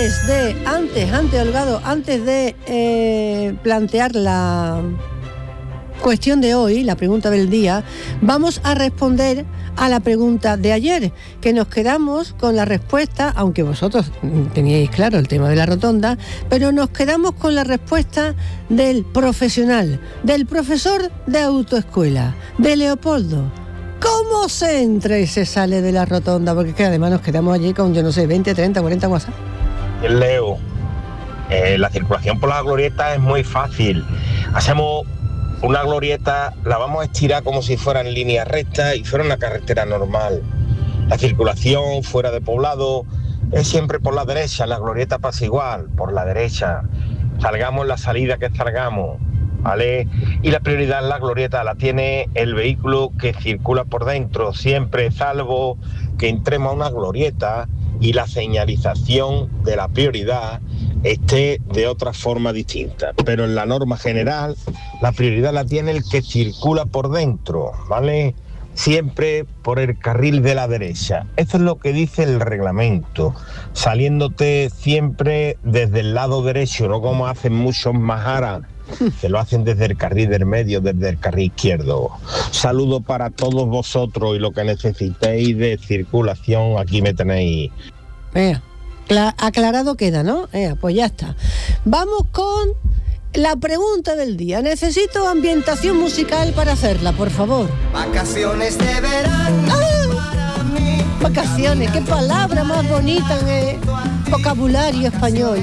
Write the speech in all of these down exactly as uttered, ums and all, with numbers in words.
antes de, antes, antes, Holgado, antes de eh, plantear la cuestión de hoy, la pregunta del día, vamos a responder a la pregunta de ayer, que nos quedamos con la respuesta, aunque vosotros teníais claro el tema de la rotonda, pero nos quedamos con la respuesta del profesional, del profesor de autoescuela, de Leopoldo. ¿Cómo se entra y se sale de la rotonda? Porque es que además nos quedamos allí con, yo no sé, veinte, treinta, cuarenta WhatsApp. Leo, eh, la circulación por la glorieta es muy fácil. Hacemos una glorieta, la vamos a estirar como si fuera en línea recta y fuera una carretera normal. La circulación fuera de poblado es siempre por la derecha, la glorieta pasa igual, por la derecha. Salgamos la salida que salgamos, ¿vale? Y la prioridad en la glorieta la tiene el vehículo que circula por dentro, siempre salvo que entremos a una glorieta y la señalización de la prioridad esté de otra forma distinta. Pero en la norma general, la prioridad la tiene el que circula por dentro, ¿vale? Siempre por el carril de la derecha. Eso es lo que dice el reglamento, saliéndote siempre desde el lado derecho, no como hacen muchos majaras, que lo hacen desde el carril del medio, desde el carril izquierdo. Saludo para todos vosotros y lo que necesitéis de circulación, aquí me tenéis. Vea, aclarado queda, ¿no? Ea, pues ya está. Vamos con la pregunta del día. Necesito ambientación musical para hacerla, por favor. Vacaciones de verano. ¡Ah! Vacaciones, qué palabra más bonita en el vocabulario español.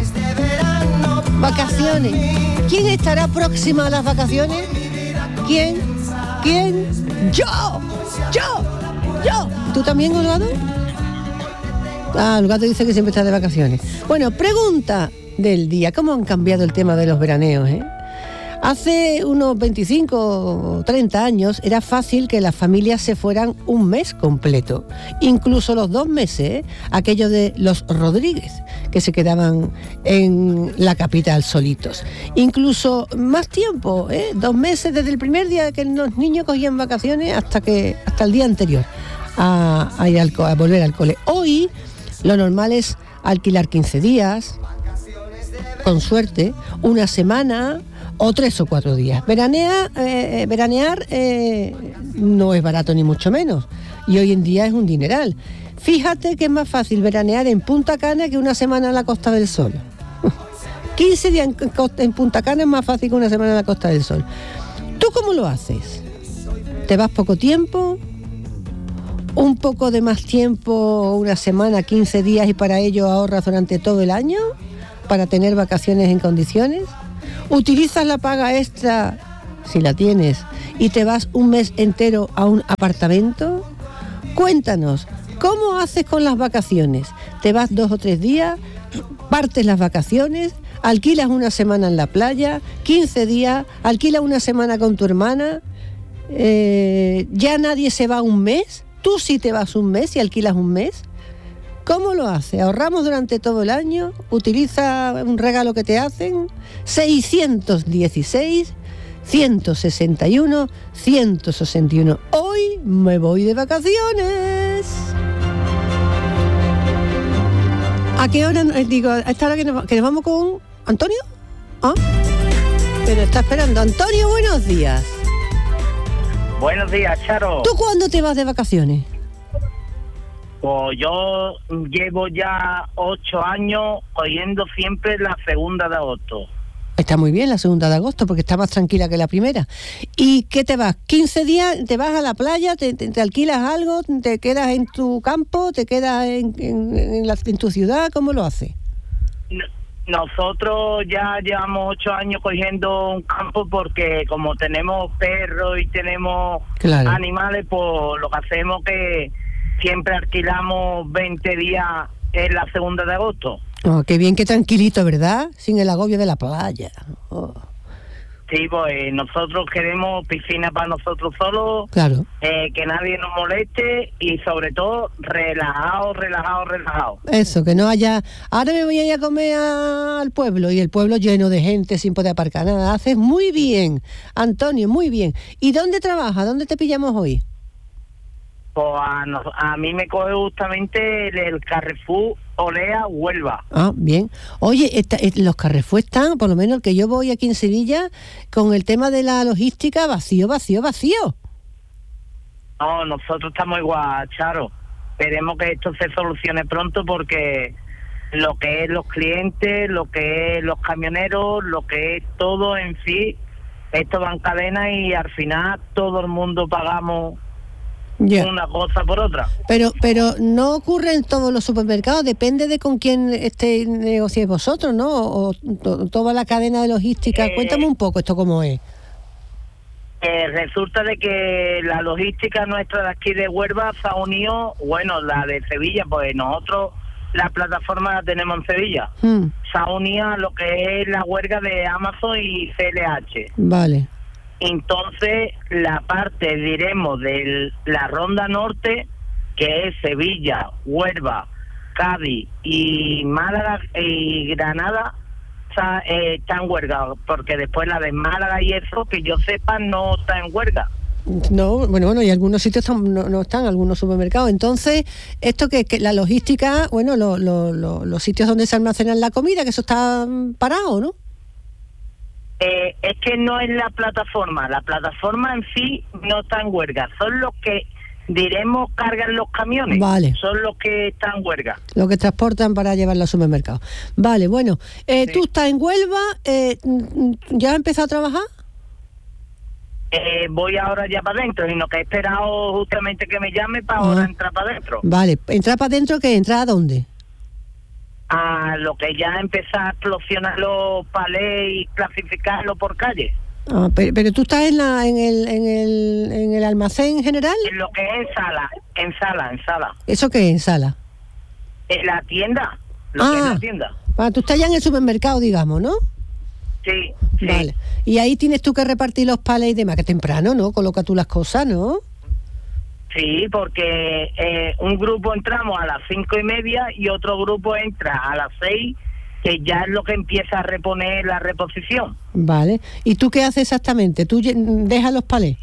Vacaciones. ¿Quién estará próxima a las vacaciones? ¿Quién? ¿Quién? ¡Yo! ¡Yo! ¡Yo! ¿Tú también, Holgado? Ah, Holgado dice que siempre está de vacaciones. Bueno, pregunta del día. ¿Cómo han cambiado el tema de los veraneos, eh? Hace unos veinticinco o treinta años era fácil que las familias se fueran un mes completo, incluso los dos meses, ¿eh? Aquello de los Rodríguez, que se quedaban en la capital solitos. Incluso más tiempo, ¿eh? Dos meses desde el primer día que los niños cogían vacaciones hasta que hasta el día anterior a, a ir al, a volver al cole. Hoy lo normal es alquilar quince días, con suerte, una semana o tres o cuatro días. Veranea, eh, veranear eh, no es barato ni mucho menos, y hoy en día es un dineral. Fíjate que es más fácil veranear en Punta Cana que una semana en la Costa del Sol. quince días en, en Punta Cana es más fácil que una semana en la Costa del Sol. ¿Tú cómo lo haces? ¿Te vas poco tiempo? ¿Un poco de más tiempo, una semana, quince días, y para ello ahorras durante todo el año para tener vacaciones en condiciones? ¿Utilizas la paga extra, si la tienes, y te vas un mes entero a un apartamento? Cuéntanos, ¿cómo haces con las vacaciones? ¿Te vas dos o tres días? ¿Partes las vacaciones? ¿Alquilas una semana en la playa? ¿quince días? ¿Alquilas una semana con tu hermana? Eh, ¿Ya nadie se va un mes? ¿Tú sí te vas un mes y alquilas un mes? ¿Cómo lo hace? ¿Ahorramos durante todo el año? ¿Utiliza un regalo que te hacen? seiscientos dieciséis, ciento sesenta y uno, ciento sesenta y uno. Hoy me voy de vacaciones. ¿A qué hora? Digo, a esta hora que nos, que nos vamos con Antonio. ¿Ah? Pero está esperando. Antonio, buenos días. Buenos días, Charo. ¿Tú cuándo te vas de vacaciones? Pues yo llevo ya ocho años oyendo siempre la segunda de agosto. Está muy bien la segunda de agosto porque está más tranquila que la primera. ¿Y qué te vas? ¿quince días? ¿Te vas a la playa? ¿Te, te, te alquilas algo? ¿Te quedas en tu campo? ¿Te quedas en, en, en, la, en tu ciudad? ¿Cómo lo haces? Nosotros ya llevamos ocho años cogiendo un campo porque como tenemos perros y tenemos claro. animales, pues lo que hacemos que siempre alquilamos veinte días en la segunda de agosto. Oh, qué bien, qué tranquilito, ¿verdad? Sin el agobio de la playa. Oh. Sí, pues nosotros queremos piscina para nosotros solos, claro. eh, que nadie nos moleste y sobre todo relajado, relajado, relajado. Eso, que no haya... Ahora me voy a ir a comer a... al pueblo y el pueblo lleno de gente sin poder aparcar nada. Haces muy bien, Antonio, muy bien. ¿Y dónde trabajas? ¿Dónde te pillamos hoy? Pues a, no, a mí me coge justamente el, el Carrefour Olea Huelva. Ah, bien. Oye, esta, los Carrefour están, por lo menos el que yo voy aquí en Sevilla, con el tema de la logística, vacío, vacío, vacío. No, nosotros estamos igual, Charo. Esperemos que esto se solucione pronto porque lo que es los clientes, lo que es los camioneros, lo que es todo en sí, esto va en cadena y al final todo el mundo pagamos yeah. una cosa por otra. Pero pero no ocurre en todos los supermercados, depende de con quién este negociéis vosotros, ¿no? O, o toda la cadena de logística. Eh, Cuéntame un poco esto cómo es. Eh, resulta de que la logística nuestra de aquí de Huelva se ha unido, bueno, la de Sevilla, pues nosotros la plataforma la tenemos en Sevilla. Hmm. Se ha unido a lo que es la huelga de Amazon y C L H. Vale. Entonces, la parte, diremos, de la Ronda Norte, que es Sevilla, Huelva, Cádiz y Málaga y Granada, está, eh, está en huelga, porque después la de Málaga y eso, que yo sepa, no está en huelga. No, bueno, bueno, y algunos sitios están, no, no están, algunos supermercados. Entonces, esto que, que la logística, bueno, lo, lo, lo, los sitios donde se almacenan la comida, que eso está parado, ¿no? Eh, es que no es la plataforma, la plataforma en sí no está en huelga, son los que, diremos, cargan los camiones, vale. Son los que están en huelga. Los que transportan para llevarlo al supermercado. Vale, bueno, eh, sí. Tú estás en Huelva, eh, ¿ya has empezado a trabajar? Eh, voy ahora ya para adentro, sino que he esperado justamente que me llame para ah. ahora entrar para adentro. Vale, ¿entrar para adentro qué? ¿Entrar a dónde? A lo que ya empezar a explosionar los palés y clasificarlo por calle. Ah, pero, pero tú estás en la en el en el en el almacén general. En lo que es en sala, en sala, en sala. ¿Eso qué es en sala? En la tienda, lo ah, que es la tienda. Ah, tú estás ya en el supermercado, digamos, ¿no? Sí, sí. Vale. Y ahí tienes tú que repartir los palés y demás, que temprano, ¿no? Coloca tú las cosas, ¿no? Sí, porque eh, un grupo entramos a las cinco y media y otro grupo entra a las seis, que ya es lo que empieza a reponer la reposición. Vale. ¿Y tú qué haces exactamente? ¿Tú dejas los palés?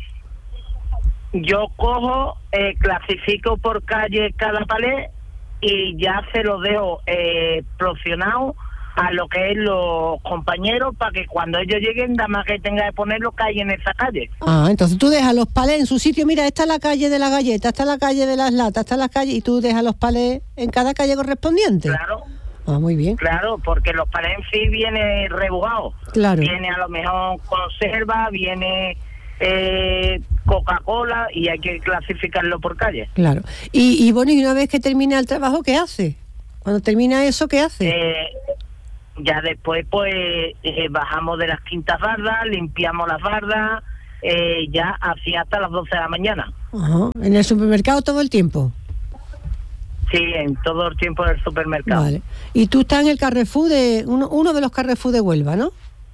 Yo cojo, eh, clasifico por calle cada palé y ya se lo dejo eh, proporcionado a lo que es los compañeros para que cuando ellos lleguen, nada más que tenga que ponerlo que hay en esa calle. Ah, entonces tú dejas los palés en su sitio. Mira, esta es la calle de la galleta, esta es la calle de las latas, esta es la calle, y tú dejas los palés en cada calle correspondiente. Claro. Ah, muy bien. Claro, porque los palés en sí viene rebujado. Claro. Viene a lo mejor conserva, viene eh, Coca-Cola y hay que clasificarlo por calle. Claro. Y, y bueno, y una vez que termina el trabajo, ¿qué hace? Cuando termina eso, ¿qué hace? Eh, ya después, pues, eh, bajamos de las quintas bardas, limpiamos las bardas, eh, ya así hasta las doce de la mañana. Ajá. ¿En el supermercado todo el tiempo? Sí, en todo el tiempo del supermercado. Vale. Y tú estás en el Carrefour de uno, uno de los Carrefour de Huelva, ¿no?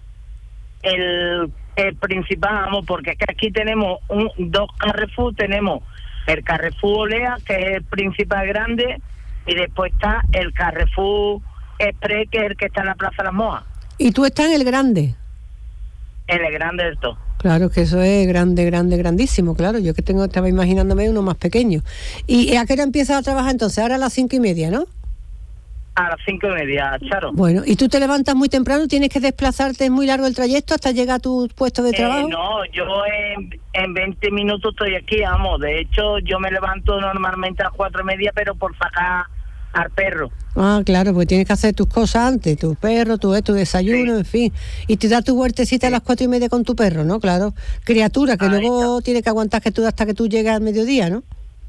El, el principal, vamos, porque es que aquí tenemos un, dos Carrefour, tenemos el Carrefour Olea, que es el principal grande, y después está el Carrefour Express, que es el que está en la Plaza de las Moas. ¿Y tú estás en el grande? En el grande del todo. Claro, que eso es grande, grande, grandísimo, claro. Yo que tengo, estaba imaginándome uno más pequeño. ¿Y a qué hora empiezas a trabajar entonces? Ahora a las cinco y media, ¿no? A las cinco y media, Charo. Bueno, ¿y tú te levantas muy temprano? ¿Tienes que desplazarte? ¿Es muy largo el trayecto hasta llegar a tu puesto de trabajo? Eh, no, yo en, en veinte minutos estoy aquí, vamos. De hecho, yo me levanto normalmente a las cuatro y media, pero por sacar al perro. Ah, claro, porque tienes que hacer tus cosas antes, tu perro, tu, tu desayuno, sí. En fin. Y te das tu huertecita sí. A las cuatro y media con tu perro, ¿no? Claro. Criatura, que Ahí luego está. Tiene que aguantar que tú hasta que tú llegues al mediodía, ¿no?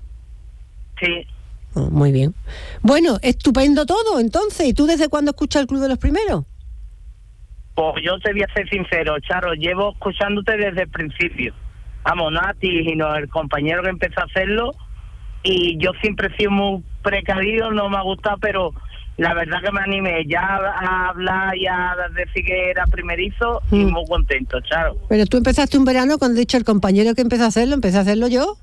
Sí. Oh, muy bien. Bueno, estupendo todo, entonces. ¿Y tú desde cuándo escuchas el Club de los Primeros? Pues yo te voy a ser sincero, Charo, llevo escuchándote desde el principio. Vamos, no a ti, sino el compañero que empezó a hacerlo. Y yo siempre he sido muy precavido, no me ha gustado, pero la verdad que me animé ya a hablar y a decir que era primerizo mm. y muy contento, Charo. Pero tú empezaste un verano, cuando he dicho el compañero que empezó a hacerlo, empecé a hacerlo yo.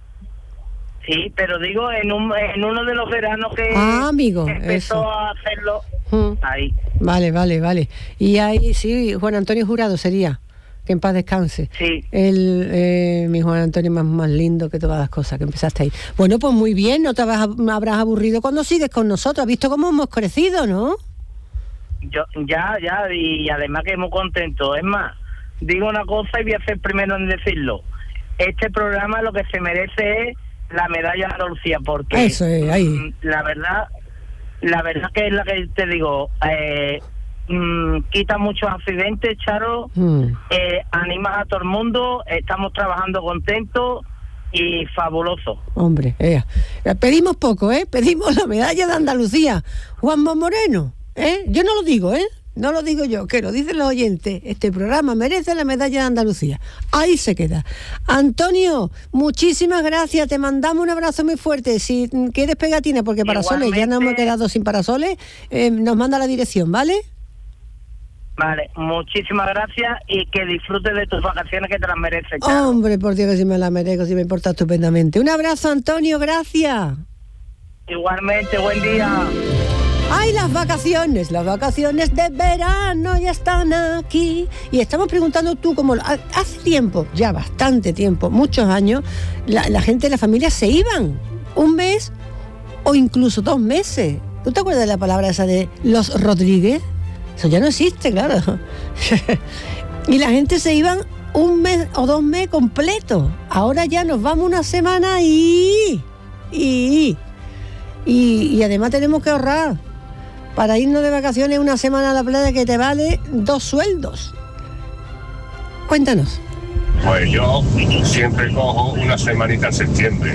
Sí, pero digo, en un en uno de los veranos que ah, amigo, empezó eso. a hacerlo, mm. ahí. Vale, vale, vale. Y ahí, sí, Juan Antonio Jurado sería. que en paz descanse. Sí. El, eh, mi Juan Antonio más, más lindo que todas las cosas que empezaste ahí. Bueno, pues muy bien, no te habrás, habrás aburrido cuando sigues con nosotros. ¿Has visto cómo hemos crecido, no? Yo, ya, ya, y además que muy contento. Es más, digo una cosa y voy a ser primero en decirlo. Este programa lo que se merece es la medalla de Andalucía, porque eso es, ahí. la verdad, la verdad que es la que te digo, eh, mm, quita muchos accidentes, Charo, mm. eh, animas a todo el mundo, estamos trabajando contentos y fabuloso. Hombre, eh, pedimos poco, ¿eh? Pedimos la medalla de Andalucía. Juanma Moreno, ¿eh? Yo no lo digo, ¿eh? No lo digo yo, que lo dicen los oyentes. Este programa merece la medalla de Andalucía. Ahí se queda. Antonio, muchísimas gracias. Te mandamos un abrazo muy fuerte. Si quieres pegatina, porque parasoles, igualmente, ya no hemos quedado sin parasoles, eh, nos manda la dirección, ¿vale? Vale, muchísimas gracias y que disfrutes de tus vacaciones, que te las mereces. Claro. Hombre, por Dios, que si me las merezco, si me importa estupendamente. Un abrazo, Antonio, gracias. Igualmente, buen día. ¡Ay, las vacaciones! Las vacaciones de verano ya están aquí. Y estamos preguntando tú, como hace tiempo, ya bastante tiempo, muchos años, la, la gente de la familia se iban un mes o incluso dos meses. ¿Tú te acuerdas de la palabra esa de los Rodríguez? Eso ya no existe, claro. Y la gente se iban un mes o dos meses completos. Ahora ya nos vamos una semana y... Y, y, y además tenemos que ahorrar. Para irnos de vacaciones una semana a la playa que te vale dos sueldos. Cuéntanos. Pues yo siempre cojo una semanita en septiembre.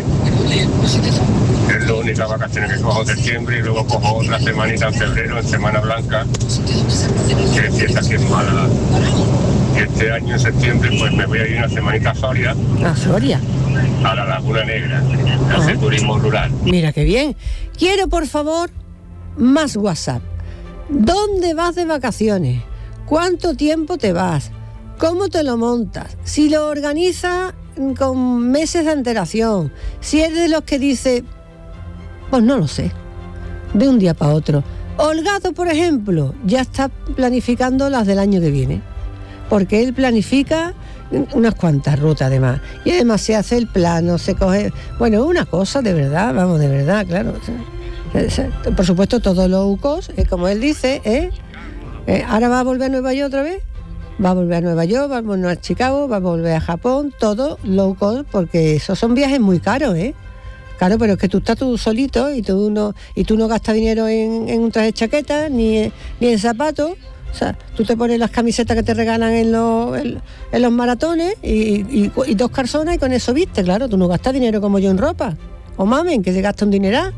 Es la única vacaciones que cojo en septiembre y luego cojo otra semanita en febrero, en Semana Blanca, que es fiesta aquí en Málaga. Y este año en septiembre pues me voy a ir una semanita a Soria. ¿A Soria? A la Laguna Negra, a hacer turismo rural. Mira qué bien. Quiero, por favor, más WhatsApp. ¿Dónde vas de vacaciones? ¿Cuánto tiempo te vas? ¿Cómo te lo montas? Si lo organizas con meses de antelación. Si eres de los que dice, pues no lo sé, de un día para otro. Holgado, por ejemplo, ya está planificando las del año que viene, porque él planifica unas cuantas rutas además, y además se hace el plano, se coge, bueno, una cosa de verdad, vamos, de verdad, claro. Por supuesto, todo low cost, eh, como él dice, ¿eh? Eh, ahora va a volver a Nueva York otra vez, va a volver a Nueva York, va a volver a Chicago, va a volver a Japón, todo low cost, porque esos son viajes muy caros, ¿eh? Claro, pero es que tú estás tú solito y tú no y tú no gastas dinero en, en un traje de chaqueta ni, ni en zapatos. O sea, tú te pones las camisetas que te regalan en los, en, en los maratones y, y, y dos calzones y con eso viste, claro, tú no gastas dinero como yo en ropa. O mamen, que se gasta un dineral.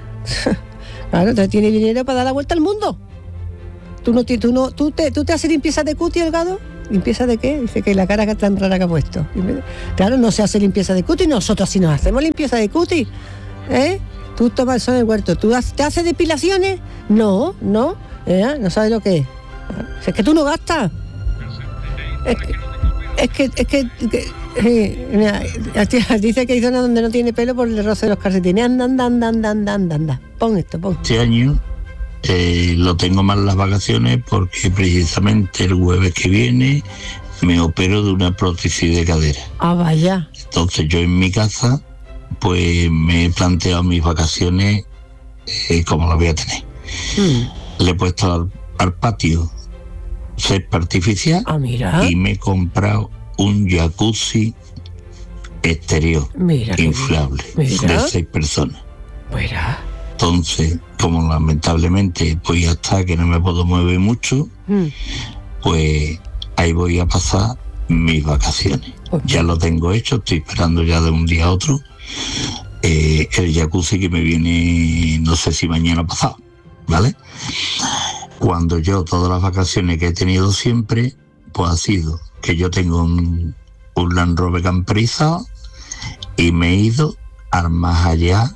Claro, entonces tienes dinero para dar la vuelta al mundo. Tú no, tú no, tú te, tú te haces limpieza de cutis, Holgado. ¿Limpieza de qué? Dice que la cara que tan rara que ha puesto. Claro, no se hace limpieza de cutis, nosotros sí nos hacemos limpieza de cutis. ¿Eh? Tú tomas el sol en el huerto. ¿Tú te haces depilaciones? No, no. ¿Eh? No sabes lo que es. Es que tú no gastas. Es que, es que, es que, que eh, mira, dice que hay zonas donde no tiene pelo por el roce de los calcetines. Anda, anda, anda, anda, anda, anda, anda. Pon esto, pon. Este año eh, lo tengo mal las vacaciones porque precisamente el jueves que viene me opero de una prótesis de cadera. Ah, vaya. Entonces yo en mi casa pues me he planteado mis vacaciones eh, como las voy a tener. Hmm. Le he puesto al, al patio césped artificial. Ah, mira. Y me he comprado un jacuzzi exterior, mira, inflable, mira, de seis personas. Mira. Entonces, como lamentablemente pues ya está, que no me puedo mover mucho, mm. pues ahí voy a pasar mis vacaciones. Okay. Ya lo tengo hecho, estoy esperando ya de un día a otro eh, el jacuzzi que me viene, no sé si mañana pasado, ¿vale? Cuando yo todas las vacaciones que he tenido siempre, pues ha sido que yo tengo un, un Land Rover camperizado y me he ido al más allá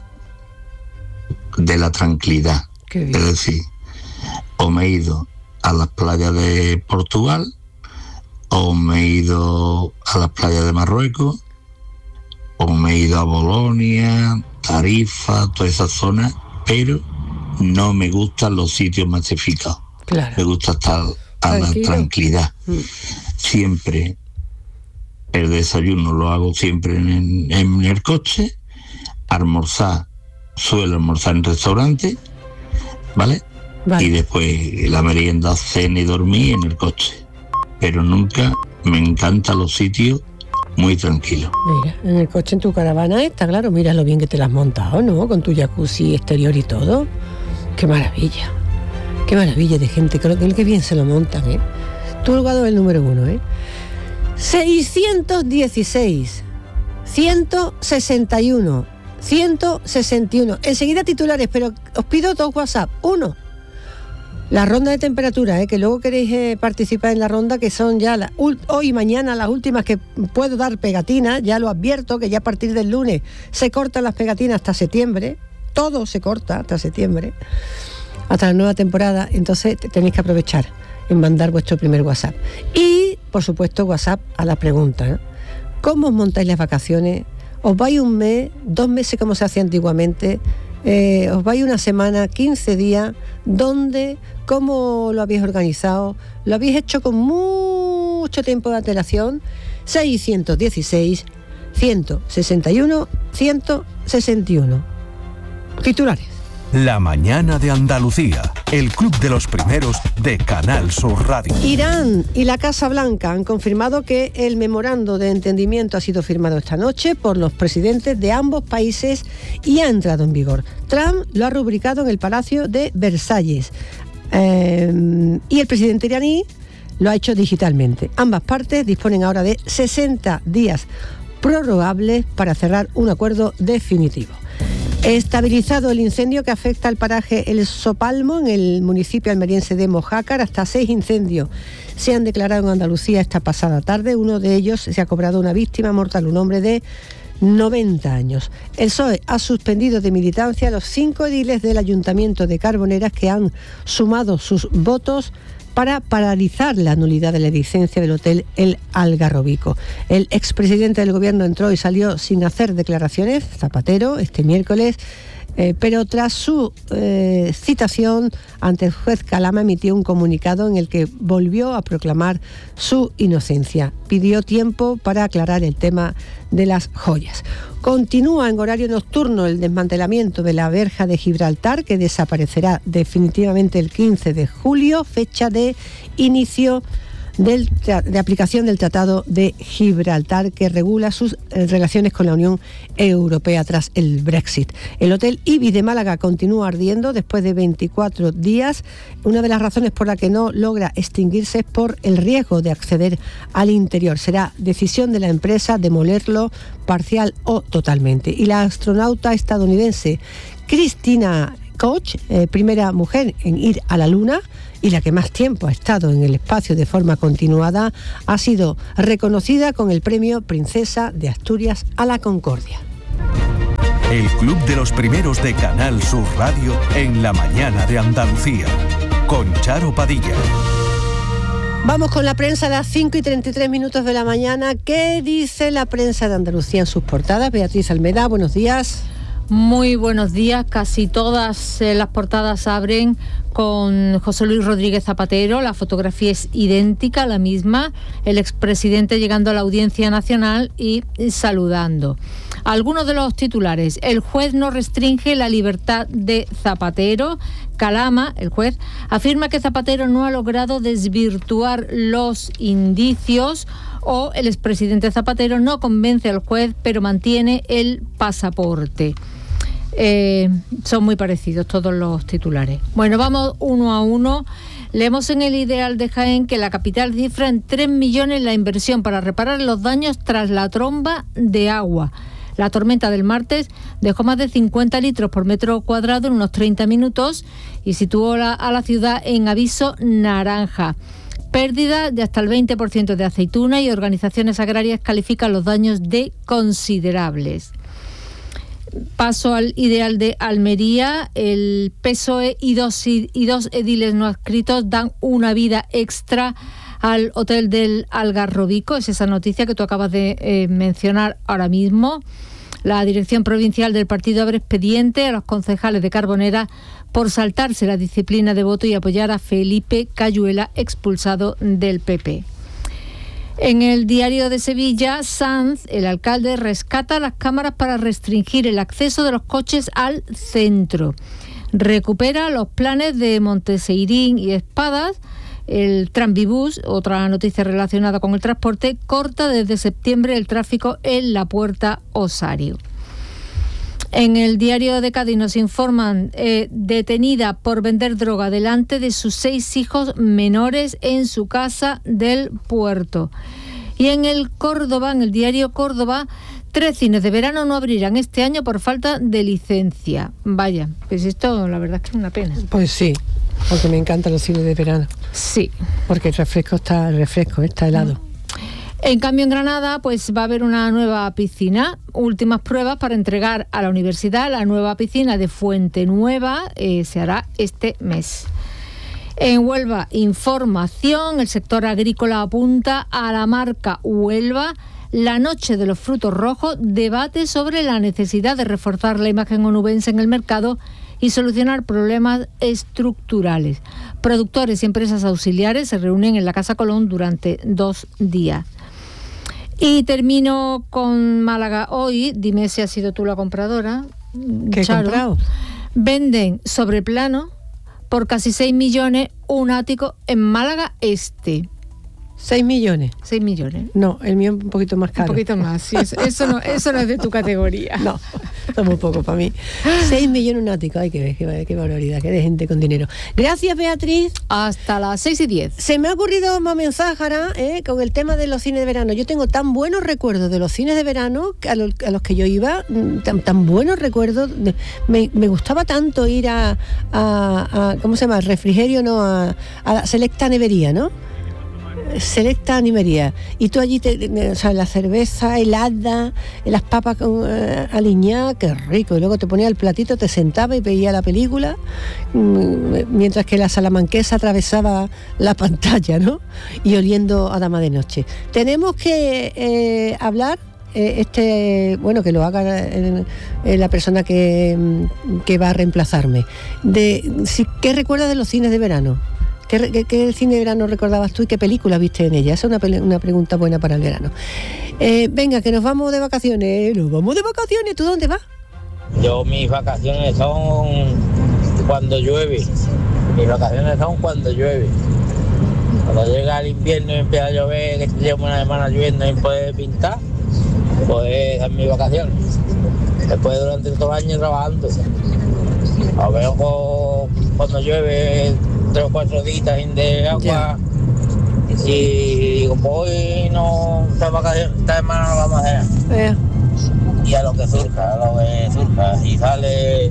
de la tranquilidad. Es decir, o me he ido a las playas de Portugal, o me he ido a las playas de Marruecos, o me he ido a Bolonia, Tarifa, toda esa zona, pero no me gustan los sitios masificados. Claro. Me gusta estar a Tranquilo. La tranquilidad. Mm. Siempre el desayuno lo hago siempre en, en el coche, almorzar, suelo almorzar en restaurante, ¿vale? Vale. Y después la merienda, cena y dormir en el coche. Pero nunca me encantan los sitios muy tranquilos. Mira, en el coche, en tu caravana está claro, mira lo bien que te la has montado, ¿no? Con tu jacuzzi exterior y todo. Qué maravilla, qué maravilla de gente, creo que qué bien se lo montan, ¿eh? Tu lugar es el número uno, ¿eh? seiscientos dieciséis, ciento sesenta y uno, ciento sesenta y uno. Enseguida titulares, pero os pido dos WhatsApp. Uno, la ronda de temperatura, ¿eh? Que luego queréis eh, participar en la ronda, que son ya la, hoy y mañana las últimas que puedo dar pegatinas. Ya lo advierto, que ya a partir del lunes se cortan las pegatinas hasta septiembre. Todo se corta hasta septiembre, hasta la nueva temporada. Entonces tenéis que aprovechar en mandar vuestro primer WhatsApp. Y, por supuesto, WhatsApp a la pregunta, ¿eh? ¿Cómo os montáis las vacaciones? ¿Os vais un mes, dos meses como se hacía antiguamente? Eh, ¿Os vais una semana, quince días? ¿Dónde? ¿Cómo lo habéis organizado? ¿Lo habéis hecho con mucho tiempo de antelación? seiscientos dieciséis, ciento sesenta y uno, ciento sesenta y uno. Titulares. La mañana de Andalucía, el club de los primeros de Canal Sur Radio. Irán y la Casa Blanca han confirmado que el memorando de entendimiento ha sido firmado esta noche por los presidentes de ambos países y ha entrado en vigor. Trump lo ha rubricado en el Palacio de Versalles eh, y el presidente iraní lo ha hecho digitalmente. Ambas partes disponen ahora de sesenta días prorrogables para cerrar un acuerdo definitivo. Estabilizado el incendio que afecta al paraje El Sopalmo en el municipio almeriense de Mojácar, hasta seis incendios se han declarado en Andalucía esta pasada tarde. Uno de ellos se ha cobrado una víctima mortal, un hombre de noventa años. El P S O E ha suspendido de militancia a los cinco ediles del Ayuntamiento de Carboneras que han sumado sus votos para paralizar la nulidad de la licencia del hotel El Algarrobico. El expresidente del gobierno entró y salió sin hacer declaraciones, Zapatero, este miércoles, eh, pero tras su eh, citación ante el juez Calama emitió un comunicado en el que volvió a proclamar su inocencia. Pidió tiempo para aclarar el tema de las joyas. Continúa en horario nocturno el desmantelamiento de la verja de Gibraltar, que desaparecerá definitivamente el quince de julio, fecha de inicio del, de aplicación del Tratado de Gibraltar, que regula sus eh, relaciones con la Unión Europea tras el Brexit. El Hotel Ibis de Málaga continúa ardiendo después de veinticuatro días. Una de las razones por la que no logra extinguirse es por el riesgo de acceder al interior. Será decisión de la empresa demolerlo parcial o totalmente. Y la astronauta estadounidense Christina Koch, eh, primera mujer en ir a la Luna y la que más tiempo ha estado en el espacio de forma continuada, ha sido reconocida con el premio Princesa de Asturias a la Concordia. El club de los primeros de Canal Sur Radio en la mañana de Andalucía, con Charo Padilla. Vamos con la prensa a las cinco y treinta y tres minutos de la mañana. ¿Qué dice la prensa de Andalucía en sus portadas? Beatriz Almeda, buenos días. Muy buenos días. Casi todas eh, las portadas abren con José Luis Rodríguez Zapatero. La fotografía es idéntica, la misma. El expresidente llegando a la Audiencia Nacional y saludando. Algunos de los titulares. El juez no restringe la libertad de Zapatero. Calama, el juez, afirma que Zapatero no ha logrado desvirtuar los indicios, o el expresidente Zapatero no convence al juez pero mantiene el pasaporte. Eh, son muy parecidos todos los titulares. Bueno, vamos uno a uno. Leemos en El Ideal de Jaén que la capital cifra en tres millones la inversión para reparar los daños tras la tromba de agua. La tormenta del martes dejó más de cincuenta litros por metro cuadrado en unos treinta minutos y situó la, a la ciudad en aviso naranja. Pérdida de hasta el veinte por ciento de aceituna y organizaciones agrarias califican los daños de considerables. Paso al Ideal de Almería. El P S O E y dos, y dos ediles no adscritos dan una vida extra al Hotel del Algarrobico. Es esa noticia que tú acabas de eh, mencionar ahora mismo. La Dirección Provincial del Partido abre expediente a los concejales de Carbonera por saltarse la disciplina de voto y apoyar a Felipe Cayuela, expulsado del P P. En el Diario de Sevilla, Sanz, el alcalde, rescata las cámaras para restringir el acceso de los coches al centro. Recupera los planes de Monteseirín y Espadas. El Tranvibús, otra noticia relacionada con el transporte, corta desde septiembre el tráfico en la Puerta Osario. En el Diario de Cádiz nos informan, eh, detenida por vender droga delante de sus seis hijos menores en su casa del puerto. Y en el Córdoba, en el Diario Córdoba, tres cines de verano no abrirán este año por falta de licencia. Vaya, pues esto la verdad es que es una pena. Pues sí, porque me encantan los cines de verano. Sí. Porque el refresco está, el refresco está helado. En cambio, en Granada, pues va a haber una nueva piscina. Últimas pruebas para entregar a la universidad la nueva piscina de Fuente Nueva. Eh, se hará este mes. En Huelva, información. El sector agrícola apunta a la marca Huelva. La noche de los frutos rojos, debate sobre la necesidad de reforzar la imagen onubense en el mercado y solucionar problemas estructurales. Productores y empresas auxiliares se reúnen en la Casa Colón durante dos días. Y termino con Málaga hoy. Dime si has sido tú la compradora. ¿Qué he comprado? Venden sobre plano por casi seis millones un ático en Málaga Este. ¿Seis millones? Seis millones. No, el mío es un poquito más caro. Un poquito más, sí. Eso, eso, no, eso no es de tu categoría. No, es muy poco para mí. Seis millones un ático. Ay, qué, qué, qué barbaridad, qué de gente con dinero. Gracias, Beatriz. Hasta las seis y diez. Se me ha ocurrido más mensaje, ¿eh? Con el tema de los cines de verano. Yo tengo tan buenos recuerdos de los cines de verano a los, a los que yo iba, tan, tan buenos recuerdos. Me, me gustaba tanto ir a, a, a, ¿cómo se llama? Refrigerio, no, a, a la Selecta Nevería, ¿no? Selecta Animería, y tú allí te, o sea, la cerveza helada, las papas con, uh, aliñadas, qué rico, y luego te ponía el platito, te sentaba y veía la película, mmm, mientras que la salamanquesa atravesaba la pantalla, ¿no? Y oliendo a Dama de Noche. Tenemos que eh, hablar eh, este, bueno, que lo haga eh, eh, la persona que, que va a reemplazarme, de si, ¿qué recuerdas de los cines de verano? ¿Qué, qué, ¿Qué cine de verano recordabas tú y qué película viste en ella? Esa es una, una pregunta buena para el verano. Eh, venga, que nos vamos de vacaciones. Nos vamos de vacaciones. ¿Tú dónde vas? Yo, mis vacaciones son cuando llueve. Mis vacaciones son cuando llueve. Cuando llega el invierno y empieza a llover, que llevo una semana lloviendo y puede pintar, pues esas son mis vacaciones. Después durante todo el año trabajando. A ver, cuando llueve tres o cuatro días de agua, yeah. Y digo, pues hoy no, esta, vacación, esta semana no vamos a hacer. Yeah. Y a lo que surja, a lo que surja, y sale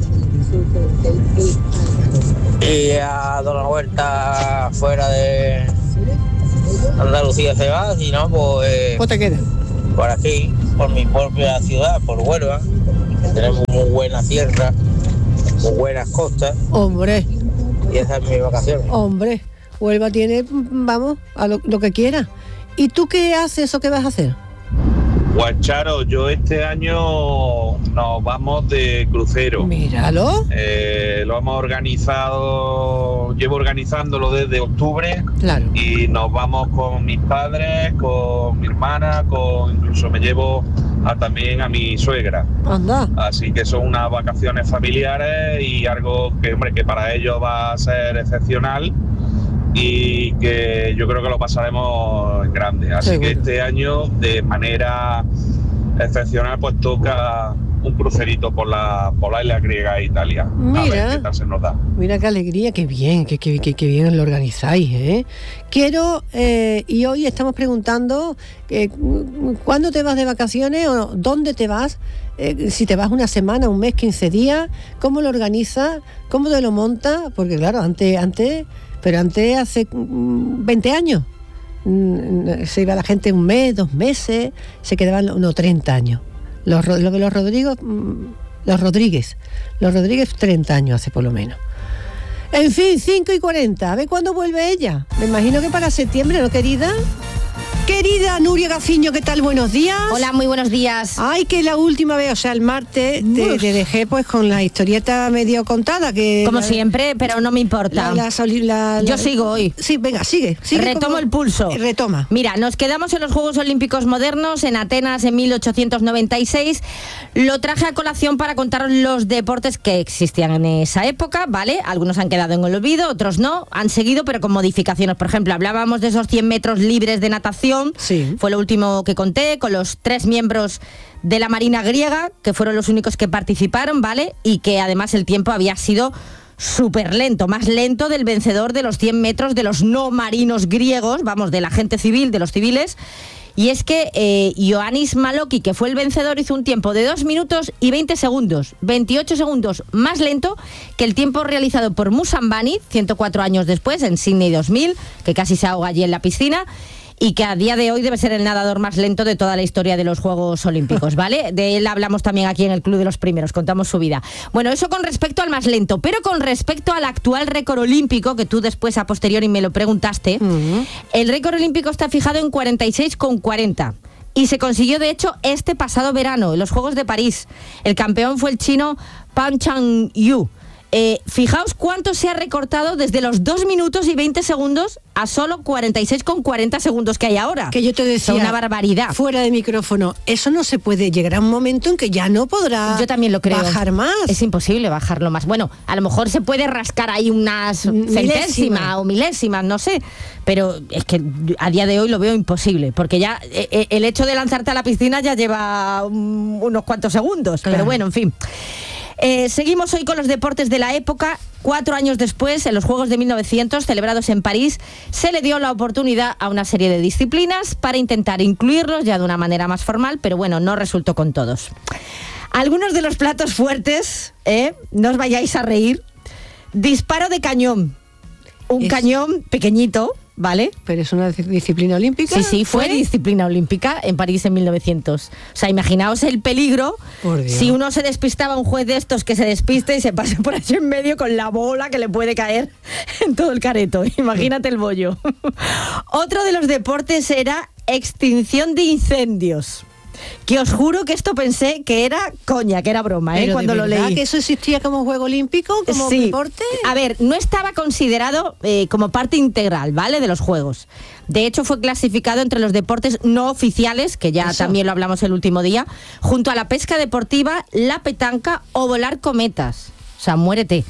y a dar una vuelta fuera de Andalucía se va, si no, pues, pues te quedas por aquí, por mi propia ciudad, por Huelva, tenemos muy buena sierra, muy buenas costas. Hombre. Y esa es mi vacación. Hombre, Huelva tiene, vamos, a lo, lo que quiera. ¿Y tú qué haces o qué vas a hacer? Guacharo, yo este año nos vamos de crucero. Míralo. Eh, lo hemos organizado, llevo organizándolo desde octubre. Claro. Y nos vamos con mis padres, con mi hermana, con incluso me llevo a, también a mi suegra. Anda. Así que son unas vacaciones familiares y algo que, hombre, que para ellos va a ser excepcional y que yo creo que lo pasaremos en grande. Así Seguro. Que este año, de manera excepcional, pues toca un crucerito por la por la isla griega e Italia. Mira, a ver qué tal se nos da. Mira qué alegría, qué bien, qué, qué, qué, qué bien lo organizáis, ¿eh? Quiero, eh, y hoy estamos preguntando, eh, ¿cuándo te vas de vacaciones o dónde te vas? Eh, si te vas una semana, un mes, quince días, ¿cómo lo organizas? ¿Cómo te lo montas? Porque claro, antes, antes, pero antes hace veinte años, se iba la gente un mes, dos meses, se quedaban unos treinta años. Los, los, los Rodríguez, los Rodríguez, los Rodríguez treinta años hace por lo menos. En fin, cinco y cuarenta, a ver cuándo vuelve ella. Me imagino que para septiembre, ¿no, querida? Querida Nuria Gaciño, ¿qué tal? Buenos días. Hola, muy buenos días. Ay, que la última vez, o sea, el martes, te, te dejé pues con la historieta medio contada. que Como la, siempre, pero no me importa. La, la, la, la, Yo sigo hoy. Sí, venga, sigue. sigue Retomo como, el pulso. Retoma. Mira, nos quedamos en los Juegos Olímpicos modernos, en Atenas en mil ochocientos noventa y seis. Lo traje a colación para contar los deportes que existían en esa época, ¿vale? Algunos han quedado en el olvido, otros no. Han seguido, pero con modificaciones. Por ejemplo, hablábamos de esos cien metros libres de natación. Sí. Fue lo último que conté, con los tres miembros de la Marina griega, que fueron los únicos que participaron, ¿vale? Y que además el tiempo había sido súper lento, más lento del vencedor de los cien metros de los no marinos griegos, vamos, de la gente civil, de los civiles. Y es que eh, Ioannis Maloki, que fue el vencedor, hizo un tiempo de dos minutos y veinte segundos, veintiocho segundos más lento que el tiempo realizado por Musambani, ciento cuatro años después, en Sydney dos mil, que casi se ahoga allí en la piscina, y que a día de hoy debe ser el nadador más lento de toda la historia de los Juegos Olímpicos, ¿vale? De él hablamos también aquí en el Club de los Primeros, contamos su vida. Bueno, eso con respecto al más lento, pero con respecto al actual récord olímpico, que tú después a posteriori me lo preguntaste, uh-huh. El récord olímpico está fijado en cuarenta y seis coma cuarenta. Y se consiguió, de hecho, este pasado verano, en los Juegos de París. El campeón fue el chino Pan Chang-yu. Eh, fijaos cuánto se ha recortado desde los dos minutos y veinte segundos a solo cuarenta y seis coma cuarenta segundos que hay ahora. Que yo te decía, es una barbaridad. Fuera de micrófono, eso no se puede, llegar a un momento en que ya no podrá yo también lo creo. bajar más. Es imposible bajarlo más. Bueno, a lo mejor se puede rascar ahí unas centésimas o milésimas, no sé, pero es que a día de hoy lo veo imposible, porque ya eh, el hecho de lanzarte a la piscina ya lleva um, unos cuantos segundos, claro. Pero bueno, en fin. Eh, seguimos hoy con los deportes de la época. Cuatro años después, en los Juegos de mil novecientos, celebrados en París, se le dio la oportunidad a una serie de disciplinas para intentar incluirlos ya de una manera más formal, pero bueno, no resultó con todos. Algunos de los platos fuertes, ¿eh? No os vayáis a reír. Disparo de cañón. Un es... cañón pequeñito, ¿vale? Pero es una disciplina olímpica. Sí, sí, fue, fue disciplina olímpica en París en mil novecientos. O sea, imaginaos el peligro si uno se despistaba, un juez de estos que se despiste y se pase por allí en medio con la bola que le puede caer en todo el careto. Imagínate el bollo. Otro de los deportes era extinción de incendios. Que os juro que esto pensé que era coña, que era broma, ¿eh? Pero Cuando ¿de verdad lo leí. ¿Que eso existía como juego olímpico, como sí. deporte? A ver, no estaba considerado eh, como parte integral, ¿vale?, de los Juegos. De hecho, fue clasificado entre los deportes no oficiales, que ya eso. También lo hablamos el último día, junto a la pesca deportiva, la petanca o volar cometas. O sea, muérete.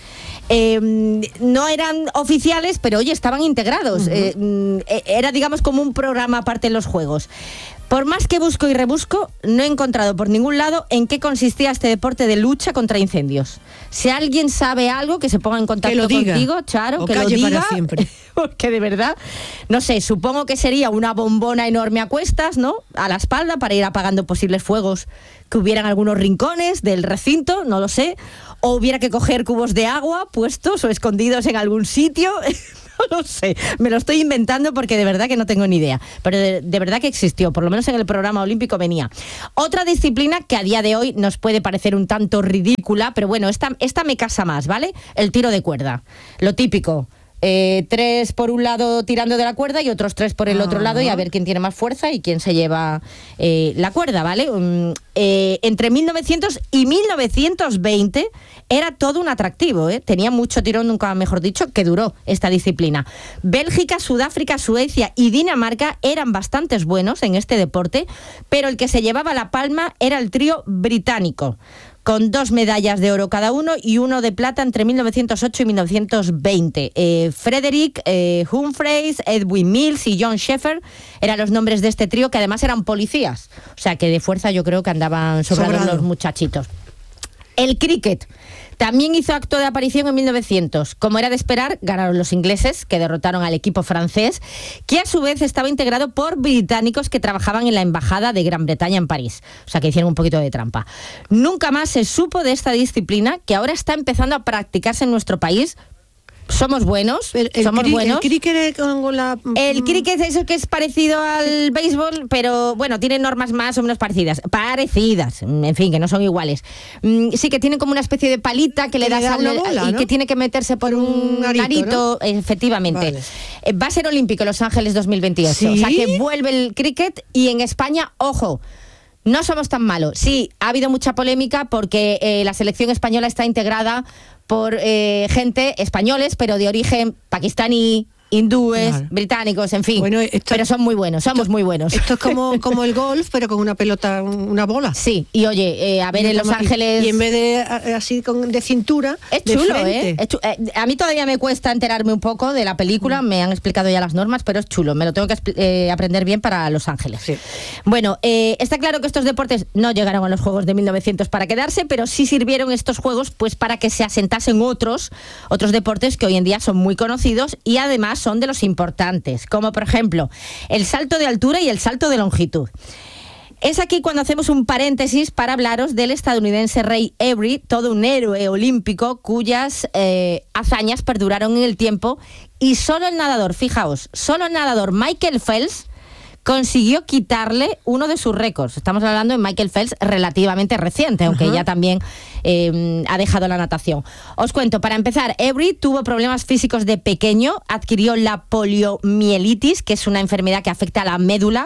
Eh, no eran oficiales, pero oye, estaban integrados. Uh-huh. Eh, era, digamos, como un programa aparte en los Juegos. Por más que busco y rebusco, no he encontrado por ningún lado en qué consistía este deporte de lucha contra incendios. Si alguien sabe algo, que se ponga en contacto que lo diga. contigo, Charo, o que calle lo diga. Para siempre. Porque de verdad, no sé, supongo que sería una bombona enorme a cuestas, ¿no?, a la espalda, para ir apagando posibles fuegos que hubieran algunos rincones del recinto, no lo sé. O hubiera que coger cubos de agua puestos o escondidos en algún sitio. No lo sé, me lo estoy inventando porque de verdad que no tengo ni idea, pero de, de verdad que existió, por lo menos en el programa olímpico venía. Otra disciplina que a día de hoy nos puede parecer un tanto ridícula, pero bueno, esta, esta me casa más, ¿vale? El tiro de cuerda, lo típico. Eh, tres por un lado tirando de la cuerda y otros tres por el otro uh-huh. lado, y a ver quién tiene más fuerza y quién se lleva eh, la cuerda, ¿vale? Um, eh, entre mil novecientos y mil novecientos veinte era todo un atractivo, ¿eh? Tenía mucho tirón, nunca mejor dicho, que duró esta disciplina. Bélgica, Sudáfrica, Suecia y Dinamarca eran bastantes buenos en este deporte, pero el que se llevaba la palma era el trío británico, con dos medallas de oro cada uno y uno de plata entre mil novecientos ocho y mil novecientos veinte. Eh, Frederick eh, Humphreys, Edwin Mills y John Sheffer eran los nombres de este trío, que además eran policías. O sea, que de fuerza yo creo que andaban sobrados Sobrado. los muchachitos. El cricket también hizo acto de aparición en mil novecientos. Como era de esperar, ganaron los ingleses, que derrotaron al equipo francés, que a su vez estaba integrado por británicos que trabajaban en la Embajada de Gran Bretaña en París. O sea, que hicieron un poquito de trampa. Nunca más se supo de esta disciplina, que ahora está empezando a practicarse en nuestro país, somos buenos, el, el somos cri, buenos. El cricket con la... El cricket es eso que es parecido al béisbol, pero bueno, tiene normas más o menos parecidas. Parecidas, en fin, que no son iguales. Sí que tienen como una especie de palita que, que le das da al, una bola, y ¿no? que tiene que meterse por un, un arito, arito ¿no? Efectivamente. Vale. Va a ser olímpico Los Ángeles dos mil veintiocho, ¿sí? O sea que vuelve el cricket y en España, ojo, no somos tan malos. Sí, ha habido mucha polémica porque eh, la selección española está integrada por eh, gente españoles, pero de origen pakistaní, hindúes, claro. británicos, en fin. Bueno, esto, pero son muy buenos, somos esto, muy buenos. Esto es como, como el golf, pero con una pelota, una bola. Sí, y oye, eh, a ver, en Los Ángeles... Y en vez de así con, de cintura, es chulo, ¿eh? Es chu eh, A mí todavía me cuesta enterarme un poco de la película, mm. me han explicado ya las normas, pero es chulo, me lo tengo que eh, aprender bien para Los Ángeles. Sí. Bueno, eh, está claro que estos deportes no llegaron a los Juegos de mil novecientos para quedarse, pero sí sirvieron estos Juegos pues para que se asentasen otros, otros deportes que hoy en día son muy conocidos y además son de los importantes, como por ejemplo el salto de altura y el salto de longitud. Es aquí cuando hacemos un paréntesis para hablaros del estadounidense Ray Avery, todo un héroe olímpico cuyas eh, hazañas perduraron en el tiempo, y solo el nadador, fijaos, solo el nadador Michael Phelps consiguió quitarle uno de sus récords. Estamos hablando de Michael Phelps relativamente reciente, aunque uh-huh. ya también eh, ha dejado la natación. Os cuento, para empezar, Avery tuvo problemas físicos de pequeño, adquirió la poliomielitis, que es una enfermedad que afecta a la médula.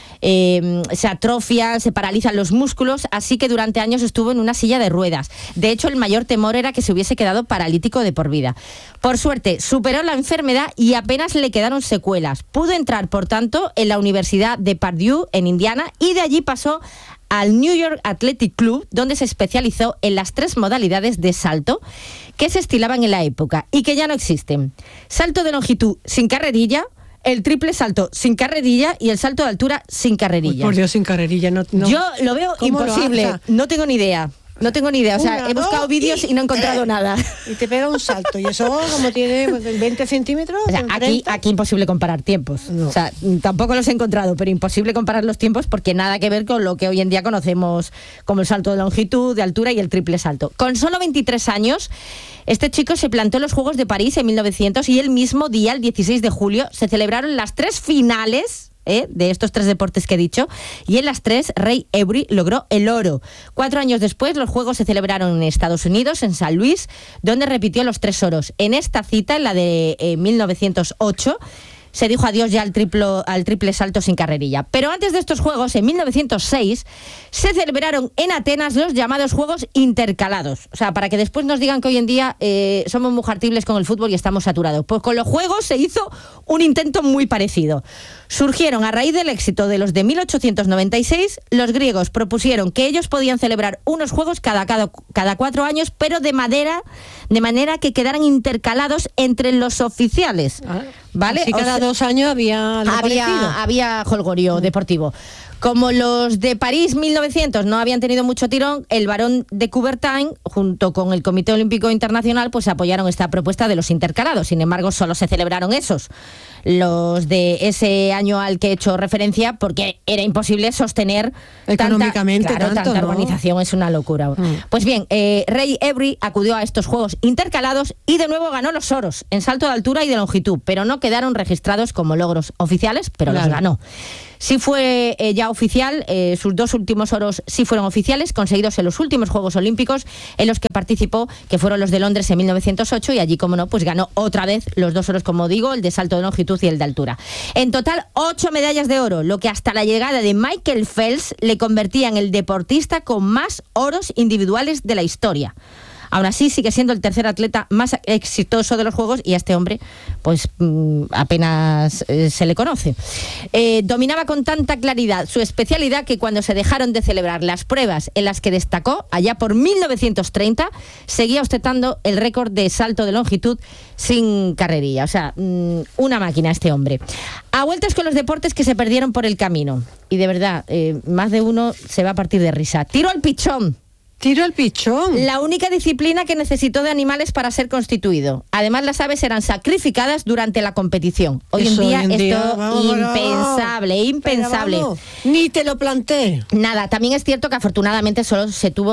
Eh, se atrofian, se paralizan los músculos, así que durante años estuvo en una silla de ruedas. De hecho, el mayor temor era que se hubiese quedado paralítico de por vida. Por suerte, superó la enfermedad y apenas le quedaron secuelas. Pudo entrar, por tanto, en la Universidad de Purdue, en Indiana, y de allí pasó al New York Athletic Club, donde se especializó en las tres modalidades de salto que se estilaban en la época y que ya no existen. Salto de longitud sin carrerilla, el triple salto sin carrerilla y el salto de altura sin carrerilla. Uy, por Dios, sin carrerilla. No, no. Yo lo veo imposible. Lo no tengo ni idea. No tengo ni idea. O sea, Una, he buscado vídeos y, y no he encontrado eh, nada. Y te pega un salto. Y eso como tiene pues, veinte centímetros. O sea, aquí, aquí imposible comparar tiempos. No. O sea, tampoco los he encontrado, pero imposible comparar los tiempos porque nada que ver con lo que hoy en día conocemos como el salto de longitud, de altura y el triple salto. Con solo veintitrés años, este chico se plantó en los Juegos de París en mil novecientos y el mismo día, el dieciséis de julio, se celebraron las tres finales ¿Eh? de estos tres deportes que he dicho, y en las tres Ray Avery logró el oro. Cuatro años después los Juegos se celebraron en Estados Unidos, en San Luis, donde repitió los tres oros. En esta cita, en la de eh, mil novecientos ocho, se dijo adiós ya al, triplo, al triple salto sin carrerilla. Pero antes de estos Juegos, en mil novecientos seis, se celebraron en Atenas los llamados Juegos Intercalados. O sea, para que después nos digan que hoy en día eh, somos muy hartibles con el fútbol y estamos saturados. Pues con los Juegos se hizo un intento muy parecido. Surgieron a raíz del éxito de los de mil ochocientos noventa y seis, los griegos propusieron que ellos podían celebrar unos Juegos cada, cada, cada cuatro años, pero de, madera, de manera que quedaran intercalados entre los oficiales. Ah, ¿vale? Así cada o sea, dos años había había, había jolgorio mm. deportivo. Como los de París mil novecientos no habían tenido mucho tirón, el Barón de Coubertin, junto con el Comité Olímpico Internacional, pues apoyaron esta propuesta de los intercalados. Sin embargo, solo se celebraron esos, los de ese año al que he hecho referencia, porque era imposible sostener económicamente tanta, claro, tanto, tanta ¿no? organización, es una locura. Mm. Pues bien, eh, Ray Avery acudió a estos Juegos Intercalados y de nuevo ganó los oros en salto de altura y de longitud, pero no quedaron registrados como logros oficiales, pero claro. los ganó. Sí fue eh, ya oficial, eh, sus dos últimos oros sí fueron oficiales, conseguidos en los últimos Juegos Olímpicos en los que participó, que fueron los de Londres en mil novecientos ocho, y allí, como no, pues ganó otra vez los dos oros, como digo, el de salto de longitud y el de altura. En total, ocho medallas de oro, lo que hasta la llegada de Michael Phelps le convertía en el deportista con más oros individuales de la historia. Aún así, sigue siendo el tercer atleta más exitoso de los Juegos y a este hombre pues mmm, apenas eh, se le conoce. Eh, dominaba con tanta claridad su especialidad que cuando se dejaron de celebrar las pruebas en las que destacó, allá por mil novecientos treinta, seguía ostentando el récord de salto de longitud sin carrerilla. O sea, mmm, una máquina este hombre. A vueltas con los deportes que se perdieron por el camino. Y de verdad, eh, más de uno se va a partir de risa. Tiro al pichón. Tiro al pichón. La única disciplina que necesitó de animales para ser constituido. Además, las aves eran sacrificadas durante la competición. Hoy Eso en día, hoy en día esto vamos, impensable, vamos. impensable. Ni te lo planteé. Nada, también es cierto que afortunadamente solo se tuvo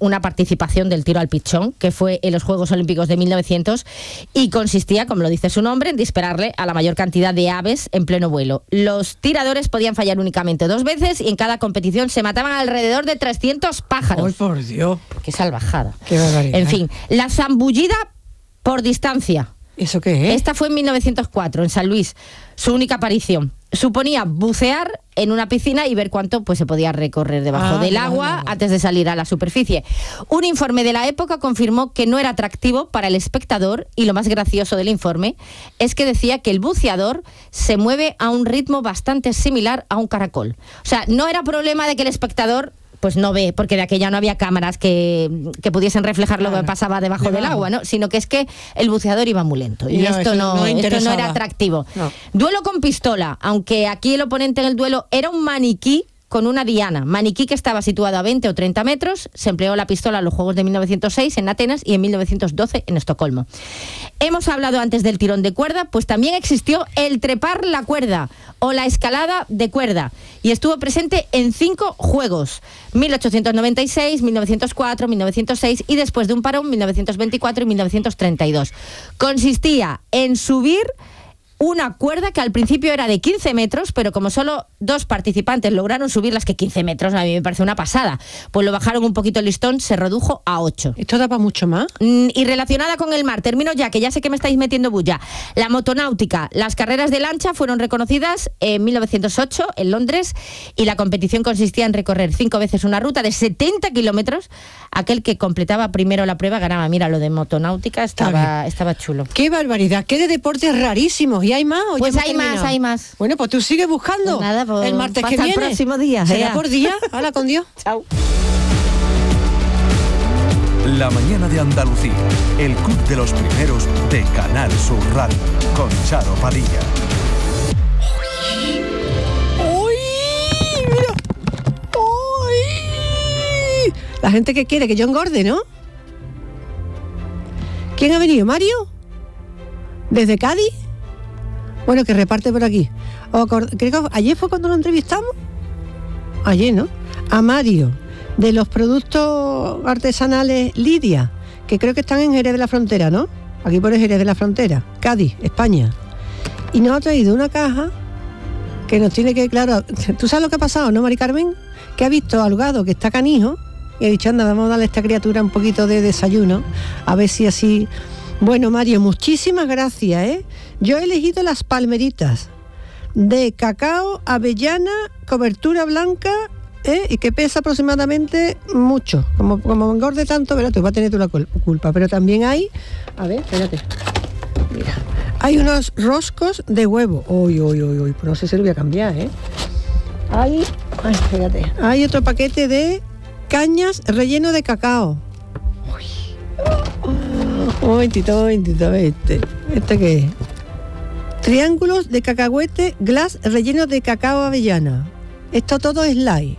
una participación del tiro al pichón, que fue en los Juegos Olímpicos de mil novecientos, y consistía, como lo dice su nombre, en dispararle a la mayor cantidad de aves en pleno vuelo. Los tiradores podían fallar únicamente dos veces y en cada competición se mataban alrededor de trescientos pájaros. ¡Ay, por Dios! ¡Qué salvajada! ¡Qué barbaridad! En fin, la zambullida por distancia. ¿Eso qué es? Esta fue en mil novecientos cuatro, en San Luis, su única aparición. Suponía bucear en una piscina y ver cuánto pues, se podía recorrer debajo ah, del agua no, no. antes de salir a la superficie. Un informe de la época confirmó que no era atractivo para el espectador, y lo más gracioso del informe es que decía que el buceador se mueve a un ritmo bastante similar a un caracol. O sea, no era problema de que el espectador pues no ve, porque de aquella no había cámaras que, que pudiesen reflejar claro. lo que pasaba debajo, debajo del agua, ¿no? Sino que es que el buceador iba muy lento y, y no, esto, no, no esto no era atractivo. No. Duelo con pistola, aunque aquí el oponente en el duelo era un maniquí con una diana, maniquí que estaba situado a veinte o treinta metros. Se empleó la pistola en los Juegos de mil novecientos seis en Atenas y en mil novecientos doce en Estocolmo. Hemos hablado antes del tirón de cuerda, pues también existió el trepar la cuerda o la escalada de cuerda, y estuvo presente en cinco Juegos: mil ochocientos noventa y seis, mil novecientos cuatro, mil novecientos seis y después de un parón mil novecientos veinticuatro y mil novecientos treinta y dos. Consistía en subir una cuerda que al principio era de quince metros, pero como solo dos participantes lograron subir las que quince metros, a mí me parece una pasada, pues lo bajaron un poquito el listón, se redujo a ocho. ¿Esto da para mucho más? Mm, y relacionada con el mar, termino ya, que ya sé que me estáis metiendo bulla. La motonáutica, las carreras de lancha fueron reconocidas en mil novecientos ocho en Londres, y la competición consistía en recorrer cinco veces una ruta de setenta kilómetros. Aquel que completaba primero la prueba ganaba. Mira, lo de motonáutica estaba, estaba chulo. ¡Qué barbaridad! ¡Qué de deportes rarísimos! ¿Y hay más? ¿O pues hay más, hay más. Bueno, pues tú sigues buscando. Pues nada, pues el martes que viene. el próximo día. ¿Será ya por día? Hala, con Dios. Chao. La mañana de Andalucía, el club de los primeros de Canal Sur Radio, con Charo Padilla. ¡Uy! ¡Mira! ¡Uy! La gente que quiere que yo engorde, ¿no? ¿Quién ha venido? ¿Mario? ¿Desde Cádiz? Bueno, que reparte por aquí. O, creo que ayer fue cuando lo entrevistamos. Ayer, ¿no? A Mario, de los productos artesanales Lidia, que creo que están en Jerez de la Frontera, ¿no? Aquí pone Jerez de la Frontera, Cádiz, España. Y nos ha traído una caja que nos tiene que, claro, ¿tú sabes lo que ha pasado, no, Mari Carmen? Que ha visto al gado que está canijo y ha dicho, anda, vamos a darle a esta criatura un poquito de desayuno, a ver si así... Bueno, Mario, muchísimas gracias, ¿eh? Yo he elegido las palmeritas de cacao, avellana, cobertura blanca, ¿eh? Y que pesa aproximadamente mucho. Como, como engorde tanto, verás, tú vas a tener tú la culpa. Pero también hay, a ver, espérate, mira, hay unos roscos de huevo. Uy, uy, uy, uy, pues no sé si lo voy a cambiar, ¿eh? Hay, ay, espérate, hay otro paquete de cañas relleno de cacao. Uy. Un momentito, un momentito, este. ¿Este qué es? Triángulos de cacahuete glass rellenos de cacao avellana. Esto todo es light.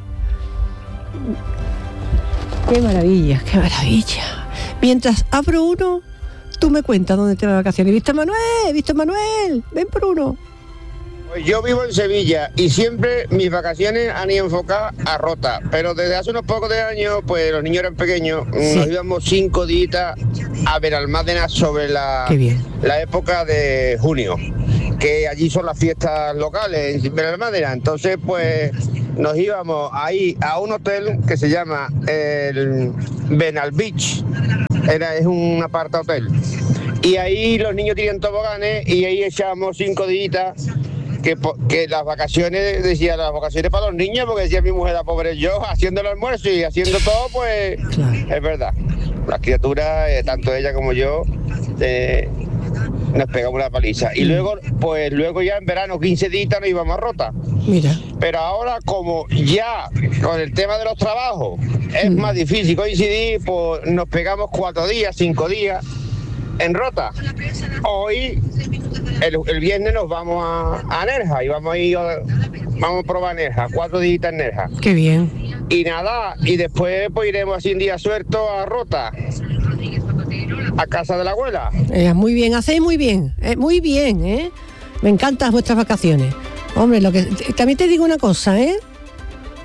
Qué maravilla, qué maravilla. Mientras abro uno, tú me cuentas dónde te vas de vacaciones. ¿Viste a Manuel? ¿Viste a Manuel? Ven por uno. Pues yo vivo en Sevilla y siempre mis vacaciones han ido enfocadas a Rota, pero desde hace unos pocos de años, pues los niños eran pequeños, sí. Nos íbamos cinco días a Benalmádena sobre la, la época de junio, que allí son las fiestas locales en Benalmádena. Entonces pues nos íbamos ahí a un hotel que se llama el Benal Beach, Era, es un aparta hotel, y ahí los niños tienen toboganes y ahí echábamos cinco días. Que, que las vacaciones, decía, las vacaciones para los niños, porque decía mi mujer, la pobre yo, haciendo el almuerzo y haciendo todo, pues claro. Es verdad. Las criaturas, eh, tanto ella como yo, eh, nos pegamos una paliza. Y luego, pues luego ya en verano, quince días nos íbamos a Rota. Mira. Pero ahora, como ya con el tema de los trabajos es mm. más difícil coincidir, pues nos pegamos cuatro días, cinco días en Rota. Hoy, el, el viernes nos vamos a, a Nerja y vamos a ir, vamos a probar Nerja, cuatro días en Nerja. Qué bien. Y nada, y después pues iremos así un día suelto a Rota, a casa de la abuela. Eh, muy bien, hacéis muy bien, eh, muy bien, ¿eh? Me encantan vuestras vacaciones. Hombre, lo que también te digo una cosa, ¿eh?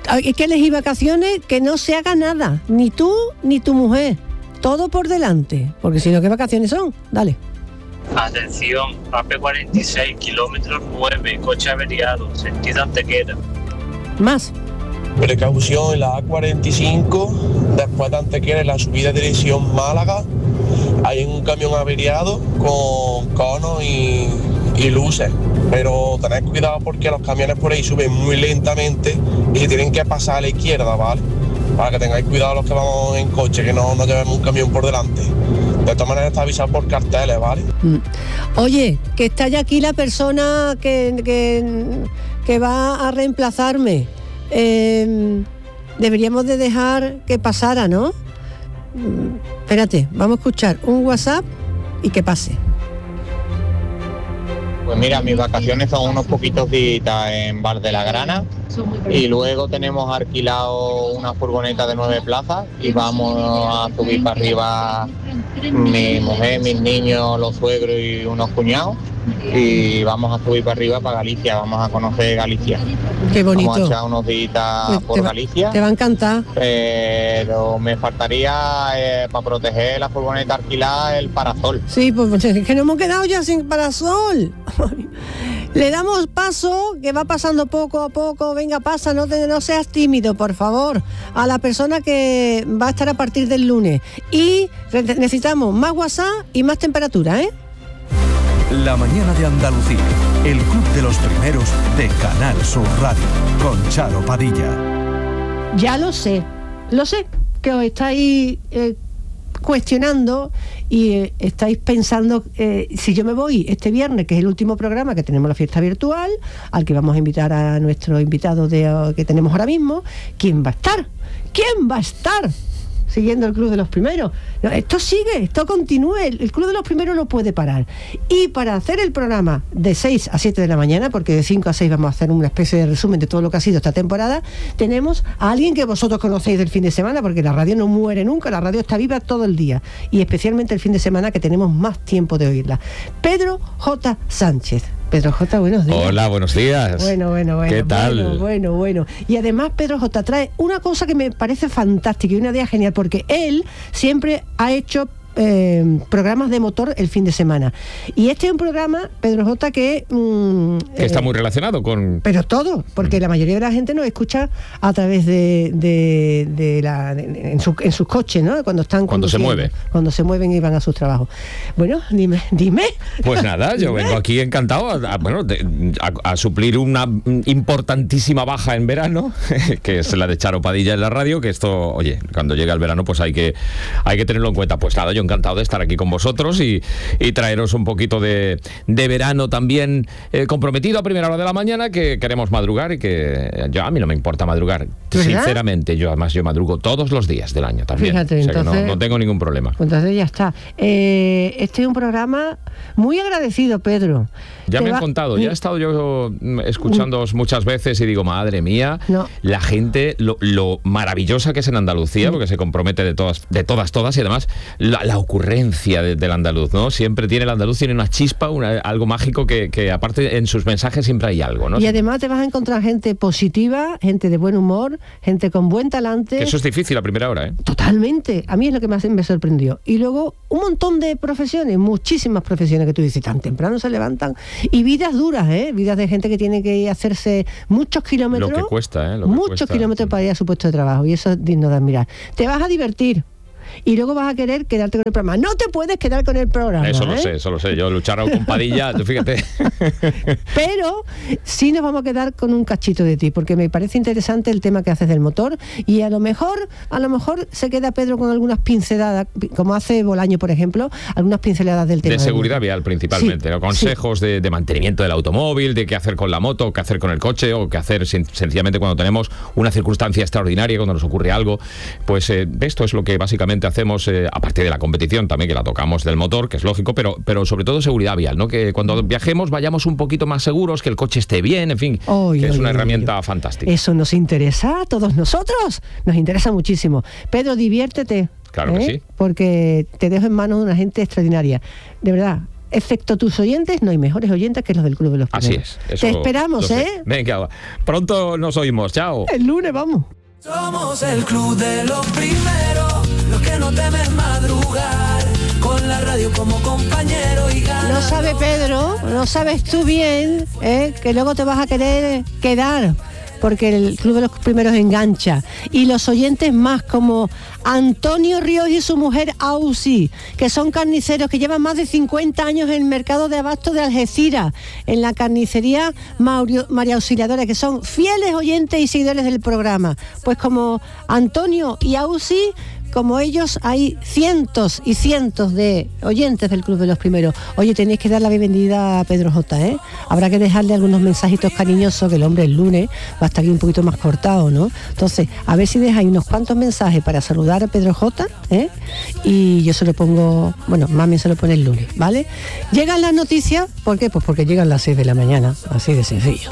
hay que elegir vacaciones que no se haga nada, ni tú ni tu mujer, todo por delante, porque si no, ¿qué vacaciones son? Dale. Atención, A P cuarenta y seis, kilómetros nueve, coche averiado, sentido Antequera. Más. Precaución en la A cuarenta y cinco, después de Antequera, en la subida de dirección Málaga, hay un camión averiado con conos y, y luces, pero tened cuidado porque los camiones por ahí suben muy lentamente y tienen que pasar a la izquierda, ¿vale? Para que tengáis cuidado los que vamos en coche, que no, no llevemos un camión por delante. De todas maneras está avisado por carteles, ¿vale? Mm. Oye, que está ya aquí la persona que, que, que va a reemplazarme. Eh, deberíamos de dejar que pasara, ¿no? Mm, espérate, vamos a escuchar un WhatsApp y que pase. Pues mira, mis vacaciones son unos poquitos días en Bar de la Grana y luego tenemos alquilado una furgoneta de nueve plazas y vamos a subir para arriba mi mujer, mis niños, los suegros y unos cuñados y vamos a subir para arriba para Galicia, vamos a conocer Galicia. Qué bonito. Vamos a echar unos días pues por te va, Galicia. Te va a encantar. Pero me faltaría eh, para proteger la furgoneta alquilada el parasol. Sí, pues es que nos hemos quedado ya sin parasol. Le damos paso, que va pasando poco a poco. Venga, pasa, no, te, no seas tímido, por favor. A la persona que va a estar a partir del lunes. Y necesitamos más WhatsApp y más temperatura, ¿eh? La mañana de Andalucía, el club de los primeros de Canal Sur Radio, con Charo Padilla. Ya lo sé, lo sé, que os estáis eh, cuestionando y eh, estáis pensando, eh, si yo me voy este viernes, que es el último programa, que tenemos la fiesta virtual, al que vamos a invitar a nuestro invitado de, uh, que tenemos ahora mismo, ¿quién va a estar? ¿Quién va a estar? Siguiendo el Club de los Primeros. No, esto sigue, esto continúa, el, el Club de los Primeros no puede parar. Y para hacer el programa de seis a siete de la mañana, porque de cinco a seis vamos a hacer una especie de resumen de todo lo que ha sido esta temporada, tenemos a alguien que vosotros conocéis del fin de semana, porque la radio no muere nunca, la radio está viva todo el día, y especialmente el fin de semana, que tenemos más tiempo de oírla. Pedro J. Sánchez. Pedro J, buenos días. Hola, buenos días. Bueno, bueno, bueno. ¿Qué tal? Bueno, bueno, bueno. Y además Pedro J trae una cosa que me parece fantástica y una idea genial, porque él siempre ha hecho eh, programas de motor el fin de semana. Y este es un programa, Pedro J, que... Mm, que está eh, muy relacionado con... Pero todo, porque mm. la mayoría de la gente nos escucha a través de, de, de la... De, en, su, en sus coches, ¿no? Cuando están... Cuando se mueve. Cuando se mueven y van a sus trabajos. Bueno, dime, dime. Pues nada, yo vengo aquí encantado a, a, bueno, de, a, a suplir una importantísima baja en verano, que es la de Charo Padilla en la radio, que esto, oye, cuando llega el verano pues hay que, hay que tenerlo en cuenta. Pues nada, yo encantado de estar aquí con vosotros y, y traeros un poquito de, de verano también eh, comprometido a primera hora de la mañana, que queremos madrugar y que yo, a mí no me importa madrugar, ¿verdad? Sinceramente. Yo además yo madrugo todos los días del año también. Fíjate, o sea, entonces, que no, no tengo ningún problema. Pues entonces ya está. Eh, este es un programa muy agradecido, Pedro. Ya me va... han contado, ya he estado yo escuchándoos muchas veces y digo, madre mía, no. la gente, lo, lo maravillosa que es en Andalucía, porque se compromete de todas, de todas, todas, y además la, la ocurrencia de, del andaluz, ¿no? Siempre tiene el andaluz, tiene una chispa, una, algo mágico que, que aparte en sus mensajes siempre hay algo, ¿no? Y además te vas a encontrar gente positiva, gente de buen humor, gente con buen talante. Que eso es difícil a primera hora, ¿eh? Totalmente, a mí es lo que más me sorprendió. Y luego un montón de profesiones, muchísimas profesiones que tú dices, tan temprano se levantan. Y vidas duras, ¿eh? Vidas de gente que tiene que hacerse muchos kilómetros. Lo que cuesta, ¿eh? Lo que muchos cuesta. kilómetros para ir a su puesto de trabajo. Y eso es digno de admirar. Te vas a divertir. Y luego vas a querer quedarte con el programa. No te puedes quedar con el programa. Eso lo ¿eh? sé, eso lo sé. Yo luchar con Padilla, tú fíjate. Pero sí nos vamos a quedar con un cachito de ti, porque me parece interesante el tema que haces del motor. Y a lo mejor, a lo mejor se queda Pedro con algunas pinceladas, como hace Bolaño, por ejemplo, algunas pinceladas del tema. De seguridad vial, principalmente. Sí, ¿no? Consejos sí. de, de mantenimiento del automóvil, de qué hacer con la moto, qué hacer con el coche, o qué hacer sen- sencillamente cuando tenemos una circunstancia extraordinaria, cuando nos ocurre algo. Pues eh, esto es lo que básicamente hacemos, eh, a partir de la competición también, que la tocamos del motor, que es lógico, pero, pero sobre todo seguridad vial, ¿no? Que cuando viajemos vayamos un poquito más seguros, que el coche esté bien, en fin, oy, que oy, es una oy, herramienta oy. fantástica. Eso nos interesa a todos nosotros, nos interesa muchísimo. Pedro, diviértete. Claro ¿eh? que sí. Porque te dejo en manos de una gente extraordinaria. De verdad, excepto tus oyentes, no hay mejores oyentes que los del Club de los Primeros. Así es. Eso Te esperamos, ¿eh? Venga, pronto nos oímos. Chao. El lunes vamos. Somos el Club de los Primeros, los que no temen madrugar, con la radio como compañero y ganador. No sabe Pedro, no sabes tú bien, ¿eh? Que luego te vas a querer quedar, porque el Club de los Primeros engancha. Y los oyentes más, como Antonio Ríos y su mujer Ausi, que son carniceros, que llevan más de cincuenta años en el mercado de abasto de Algeciras, en la carnicería Mario, María Auxiliadora, que son fieles oyentes y seguidores del programa. Pues como Antonio y Ausi, como ellos, hay cientos y cientos de oyentes del Club de los Primeros. Oye, tenéis que dar la bienvenida a Pedro J, ¿eh? Habrá que dejarle algunos mensajitos cariñosos, que el hombre el lunes va a estar aquí un poquito más cortado, ¿no? Entonces, a ver si dejáis unos cuantos mensajes para saludar a Pedro J, ¿eh? Y yo se lo pongo, bueno, mami se lo pone el lunes, ¿vale? Llegan las noticias, ¿por qué? Pues porque llegan las seis de la mañana, así de sencillo.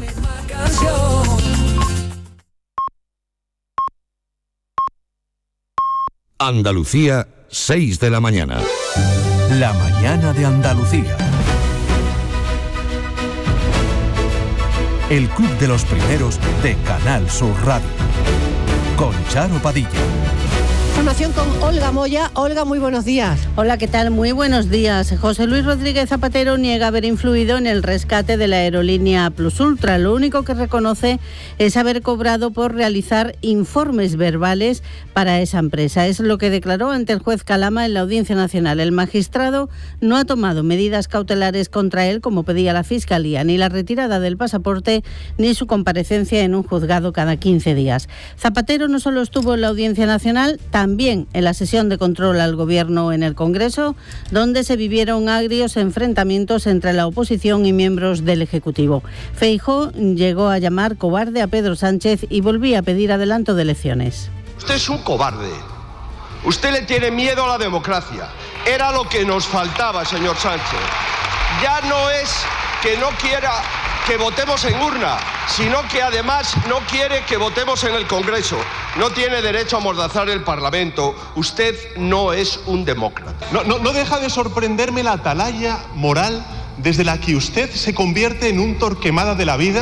Andalucía, seis de la mañana. La mañana de Andalucía. El Club de los Primeros de Canal Sur Radio. Con Charo Padilla. Información con Olga Moya. Olga, muy buenos días. Hola, ¿qué tal? Muy buenos días. José Luis Rodríguez Zapatero niega haber influido en el rescate de la aerolínea Plus Ultra. Lo único que reconoce es haber cobrado por realizar informes verbales para esa empresa. Es lo que declaró ante el juez Calama en la Audiencia Nacional. El magistrado no ha tomado medidas cautelares contra él, como pedía la Fiscalía, ni la retirada del pasaporte, ni su comparecencia en un juzgado cada quince días. Zapatero no solo estuvo en la Audiencia Nacional, también También en la sesión de control al Gobierno en el Congreso, donde se vivieron agrios enfrentamientos entre la oposición y miembros del Ejecutivo. Feijóo llegó a llamar cobarde a Pedro Sánchez y volvía a pedir adelanto de elecciones. Usted es un cobarde. Usted le tiene miedo a la democracia. Era lo que nos faltaba, señor Sánchez. Ya no es que no quiera que votemos en urna, sino que además no quiere que votemos en el Congreso. No tiene derecho a amordazar el Parlamento. Usted no es un demócrata. No, no, no deja de sorprenderme la atalaya moral desde la que usted se convierte en un Torquemada de la vida,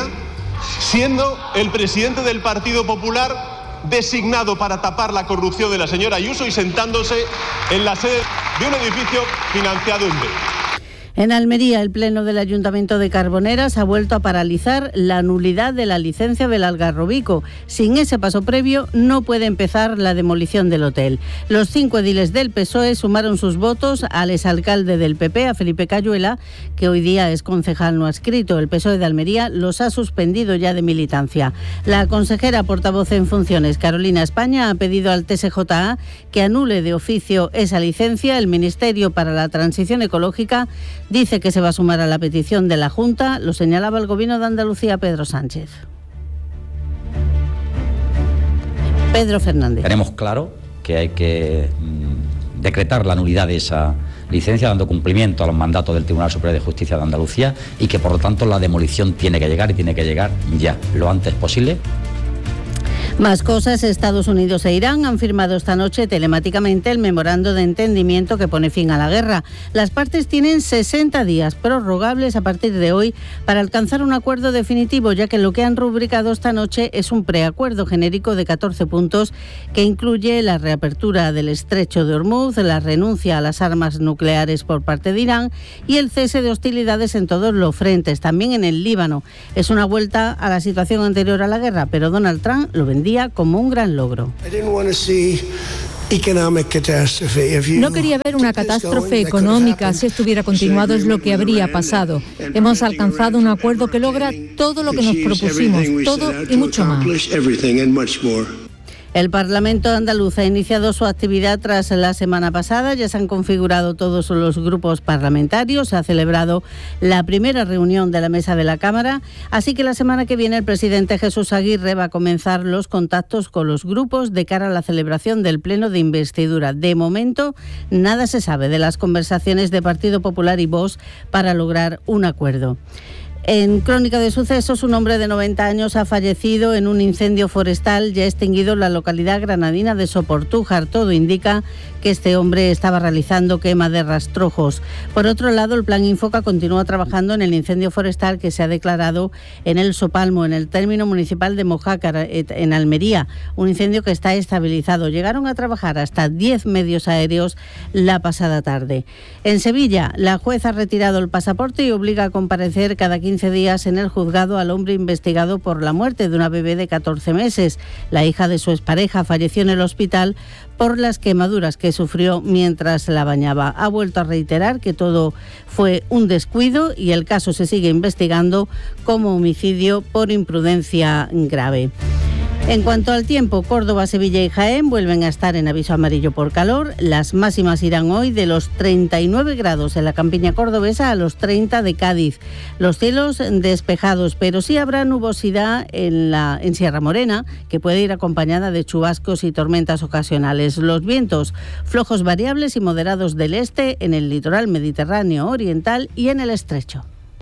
siendo el presidente del Partido Popular designado para tapar la corrupción de la señora Ayuso y sentándose en la sede de un edificio financiado en B. En Almería, el Pleno del Ayuntamiento de Carboneras ha vuelto a paralizar la nulidad de la licencia del Algarrobico. Sin ese paso previo, no puede empezar la demolición del hotel. Los cinco ediles del P S O E sumaron sus votos al exalcalde del P P, a Felipe Cayuela, que hoy día es concejal no adscrito. El P S O E de Almería los ha suspendido ya de militancia. La consejera portavoz en funciones, Carolina España, ha pedido al T S J A que anule de oficio esa licencia. El Ministerio para la Transición Ecológica dice que se va a sumar a la petición de la Junta, lo señalaba el Gobierno de Andalucía, Pedro Sánchez. Pedro Fernández. Tenemos claro que hay que mmm, decretar la nulidad de esa licencia, dando cumplimiento a los mandatos del Tribunal Superior de Justicia de Andalucía, y que por lo tanto la demolición tiene que llegar y tiene que llegar ya, lo antes posible. Más cosas. Estados Unidos e Irán han firmado esta noche telemáticamente el memorando de entendimiento que pone fin a la guerra. Las partes tienen sesenta días prorrogables a partir de hoy para alcanzar un acuerdo definitivo, ya que lo que han rubricado esta noche es un preacuerdo genérico de catorce puntos que incluye la reapertura del estrecho de Hormuz, la renuncia a las armas nucleares por parte de Irán y el cese de hostilidades en todos los frentes, también en el Líbano. Es una vuelta a la situación anterior a la guerra, pero Donald Trump lo vendía como un gran logro. No quería ver una catástrofe económica. Si esto hubiera continuado, es lo que habría pasado. Hemos alcanzado un acuerdo que logra todo lo que nos propusimos, todo y mucho más. El Parlamento andaluz ha iniciado su actividad tras la semana pasada. Ya se han configurado todos los grupos parlamentarios. Se ha celebrado la primera reunión de la mesa de la Cámara. Así que la semana que viene el presidente Jesús Aguirre va a comenzar los contactos con los grupos de cara a la celebración del pleno de investidura. De momento, nada se sabe de las conversaciones de Partido Popular y Vox para lograr un acuerdo. En crónica de sucesos, un hombre de noventa años ha fallecido en un incendio forestal ya extinguido en la localidad granadina de Soportújar. Todo indica que este hombre estaba realizando quema de rastrojos. Por otro lado, el Plan Infoca continúa trabajando en el incendio forestal que se ha declarado en el Sopalmo, en el término municipal de Mojácar, en Almería. Un incendio que está estabilizado. Llegaron a trabajar hasta diez medios aéreos la pasada tarde. En Sevilla, la juez ha retirado el pasaporte y obliga a comparecer cada quince días en el juzgado al hombre investigado por la muerte de una bebé de catorce meses. La hija de su expareja falleció en el hospital por las quemaduras que sufrió mientras la bañaba. Ha vuelto a reiterar que todo fue un descuido y el caso se sigue investigando como homicidio por imprudencia grave. En cuanto al tiempo, Córdoba, Sevilla y Jaén vuelven a estar en aviso amarillo por calor. Las máximas irán hoy de los treinta y nueve grados en la campiña cordobesa a los treinta de Cádiz. Los cielos despejados, pero sí habrá nubosidad en, la, en Sierra Morena, que puede ir acompañada de chubascos y tormentas ocasionales. Los vientos flojos variables y moderados del este en el litoral mediterráneo oriental y en el estrecho.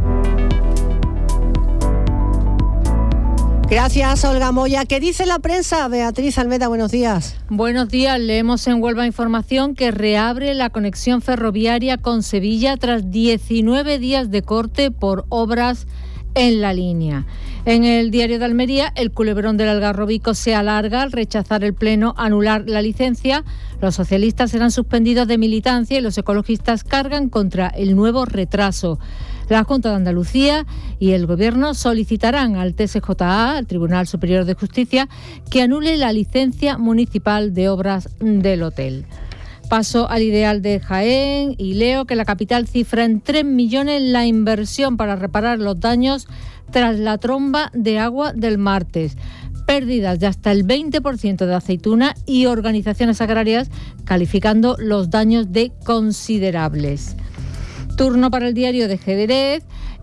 Gracias, Olga Moya. ¿Qué dice la prensa? Beatriz Almeda, buenos días. Buenos días. Leemos en Huelva Información que reabre la conexión ferroviaria con Sevilla tras diecinueve días de corte por obras en la línea. En el Diario de Almería, el culebrón del Algarrobico se alarga al rechazar el Pleno anular la licencia. Los socialistas serán suspendidos de militancia y los ecologistas cargan contra el nuevo retraso. La Junta de Andalucía y el Gobierno solicitarán al T S J A, al Tribunal Superior de Justicia, que anule la licencia municipal de obras del hotel. Paso al Ideal de Jaén y leo que la capital cifra en tres millones la inversión para reparar los daños tras la tromba de agua del martes. Pérdidas de hasta el veinte por ciento de aceituna y organizaciones agrarias calificando los daños de considerables. Turno para el Diario de Jerez.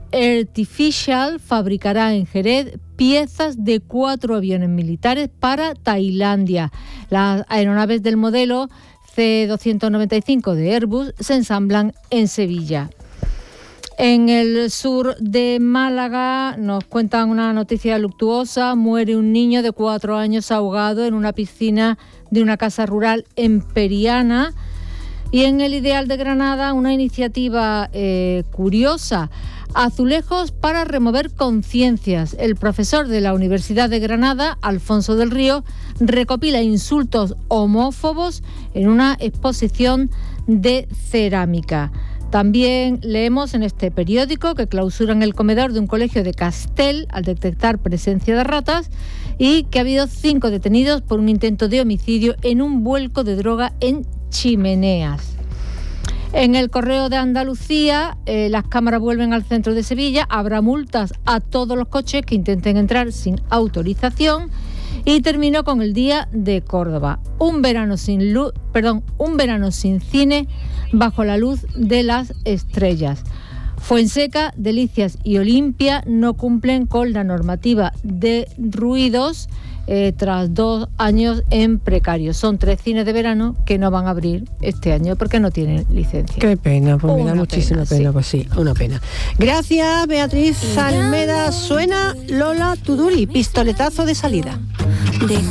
Artificial fabricará en Jerez piezas de cuatro aviones militares para Tailandia. Las aeronaves del modelo C doscientos noventa y cinco de Airbus se ensamblan en Sevilla. En el sur de Málaga nos cuentan una noticia luctuosa. Muere un niño de cuatro años ahogado en una piscina de una casa rural en Periana. Y en el Ideal de Granada, una iniciativa eh, curiosa. Azulejos para remover conciencias. El profesor de la Universidad de Granada, Alfonso del Río, recopila insultos homófobos en una exposición de cerámica. También leemos en este periódico que clausuran el comedor de un colegio de Castel al detectar presencia de ratas y que ha habido cinco detenidos por un intento de homicidio en un vuelco de droga en Chimeneas. En el Correo de Andalucía, eh, las cámaras vuelven al centro de Sevilla. Habrá multas a todos los coches que intenten entrar sin autorización. Y terminó con el Día de Córdoba. Un verano sin luz, perdón, un verano sin cine bajo la luz de las estrellas. Fuenseca, Delicias y Olimpia no cumplen con la normativa de ruidos eh, tras dos años en precario. Son tres cines de verano que no van a abrir este año porque no tienen licencia. Qué pena, pues me da muchísima pena, pena sí. Pues sí, una pena. Gracias, Beatriz Almeda. Suena Lola Tuduri, pistoletazo de salida.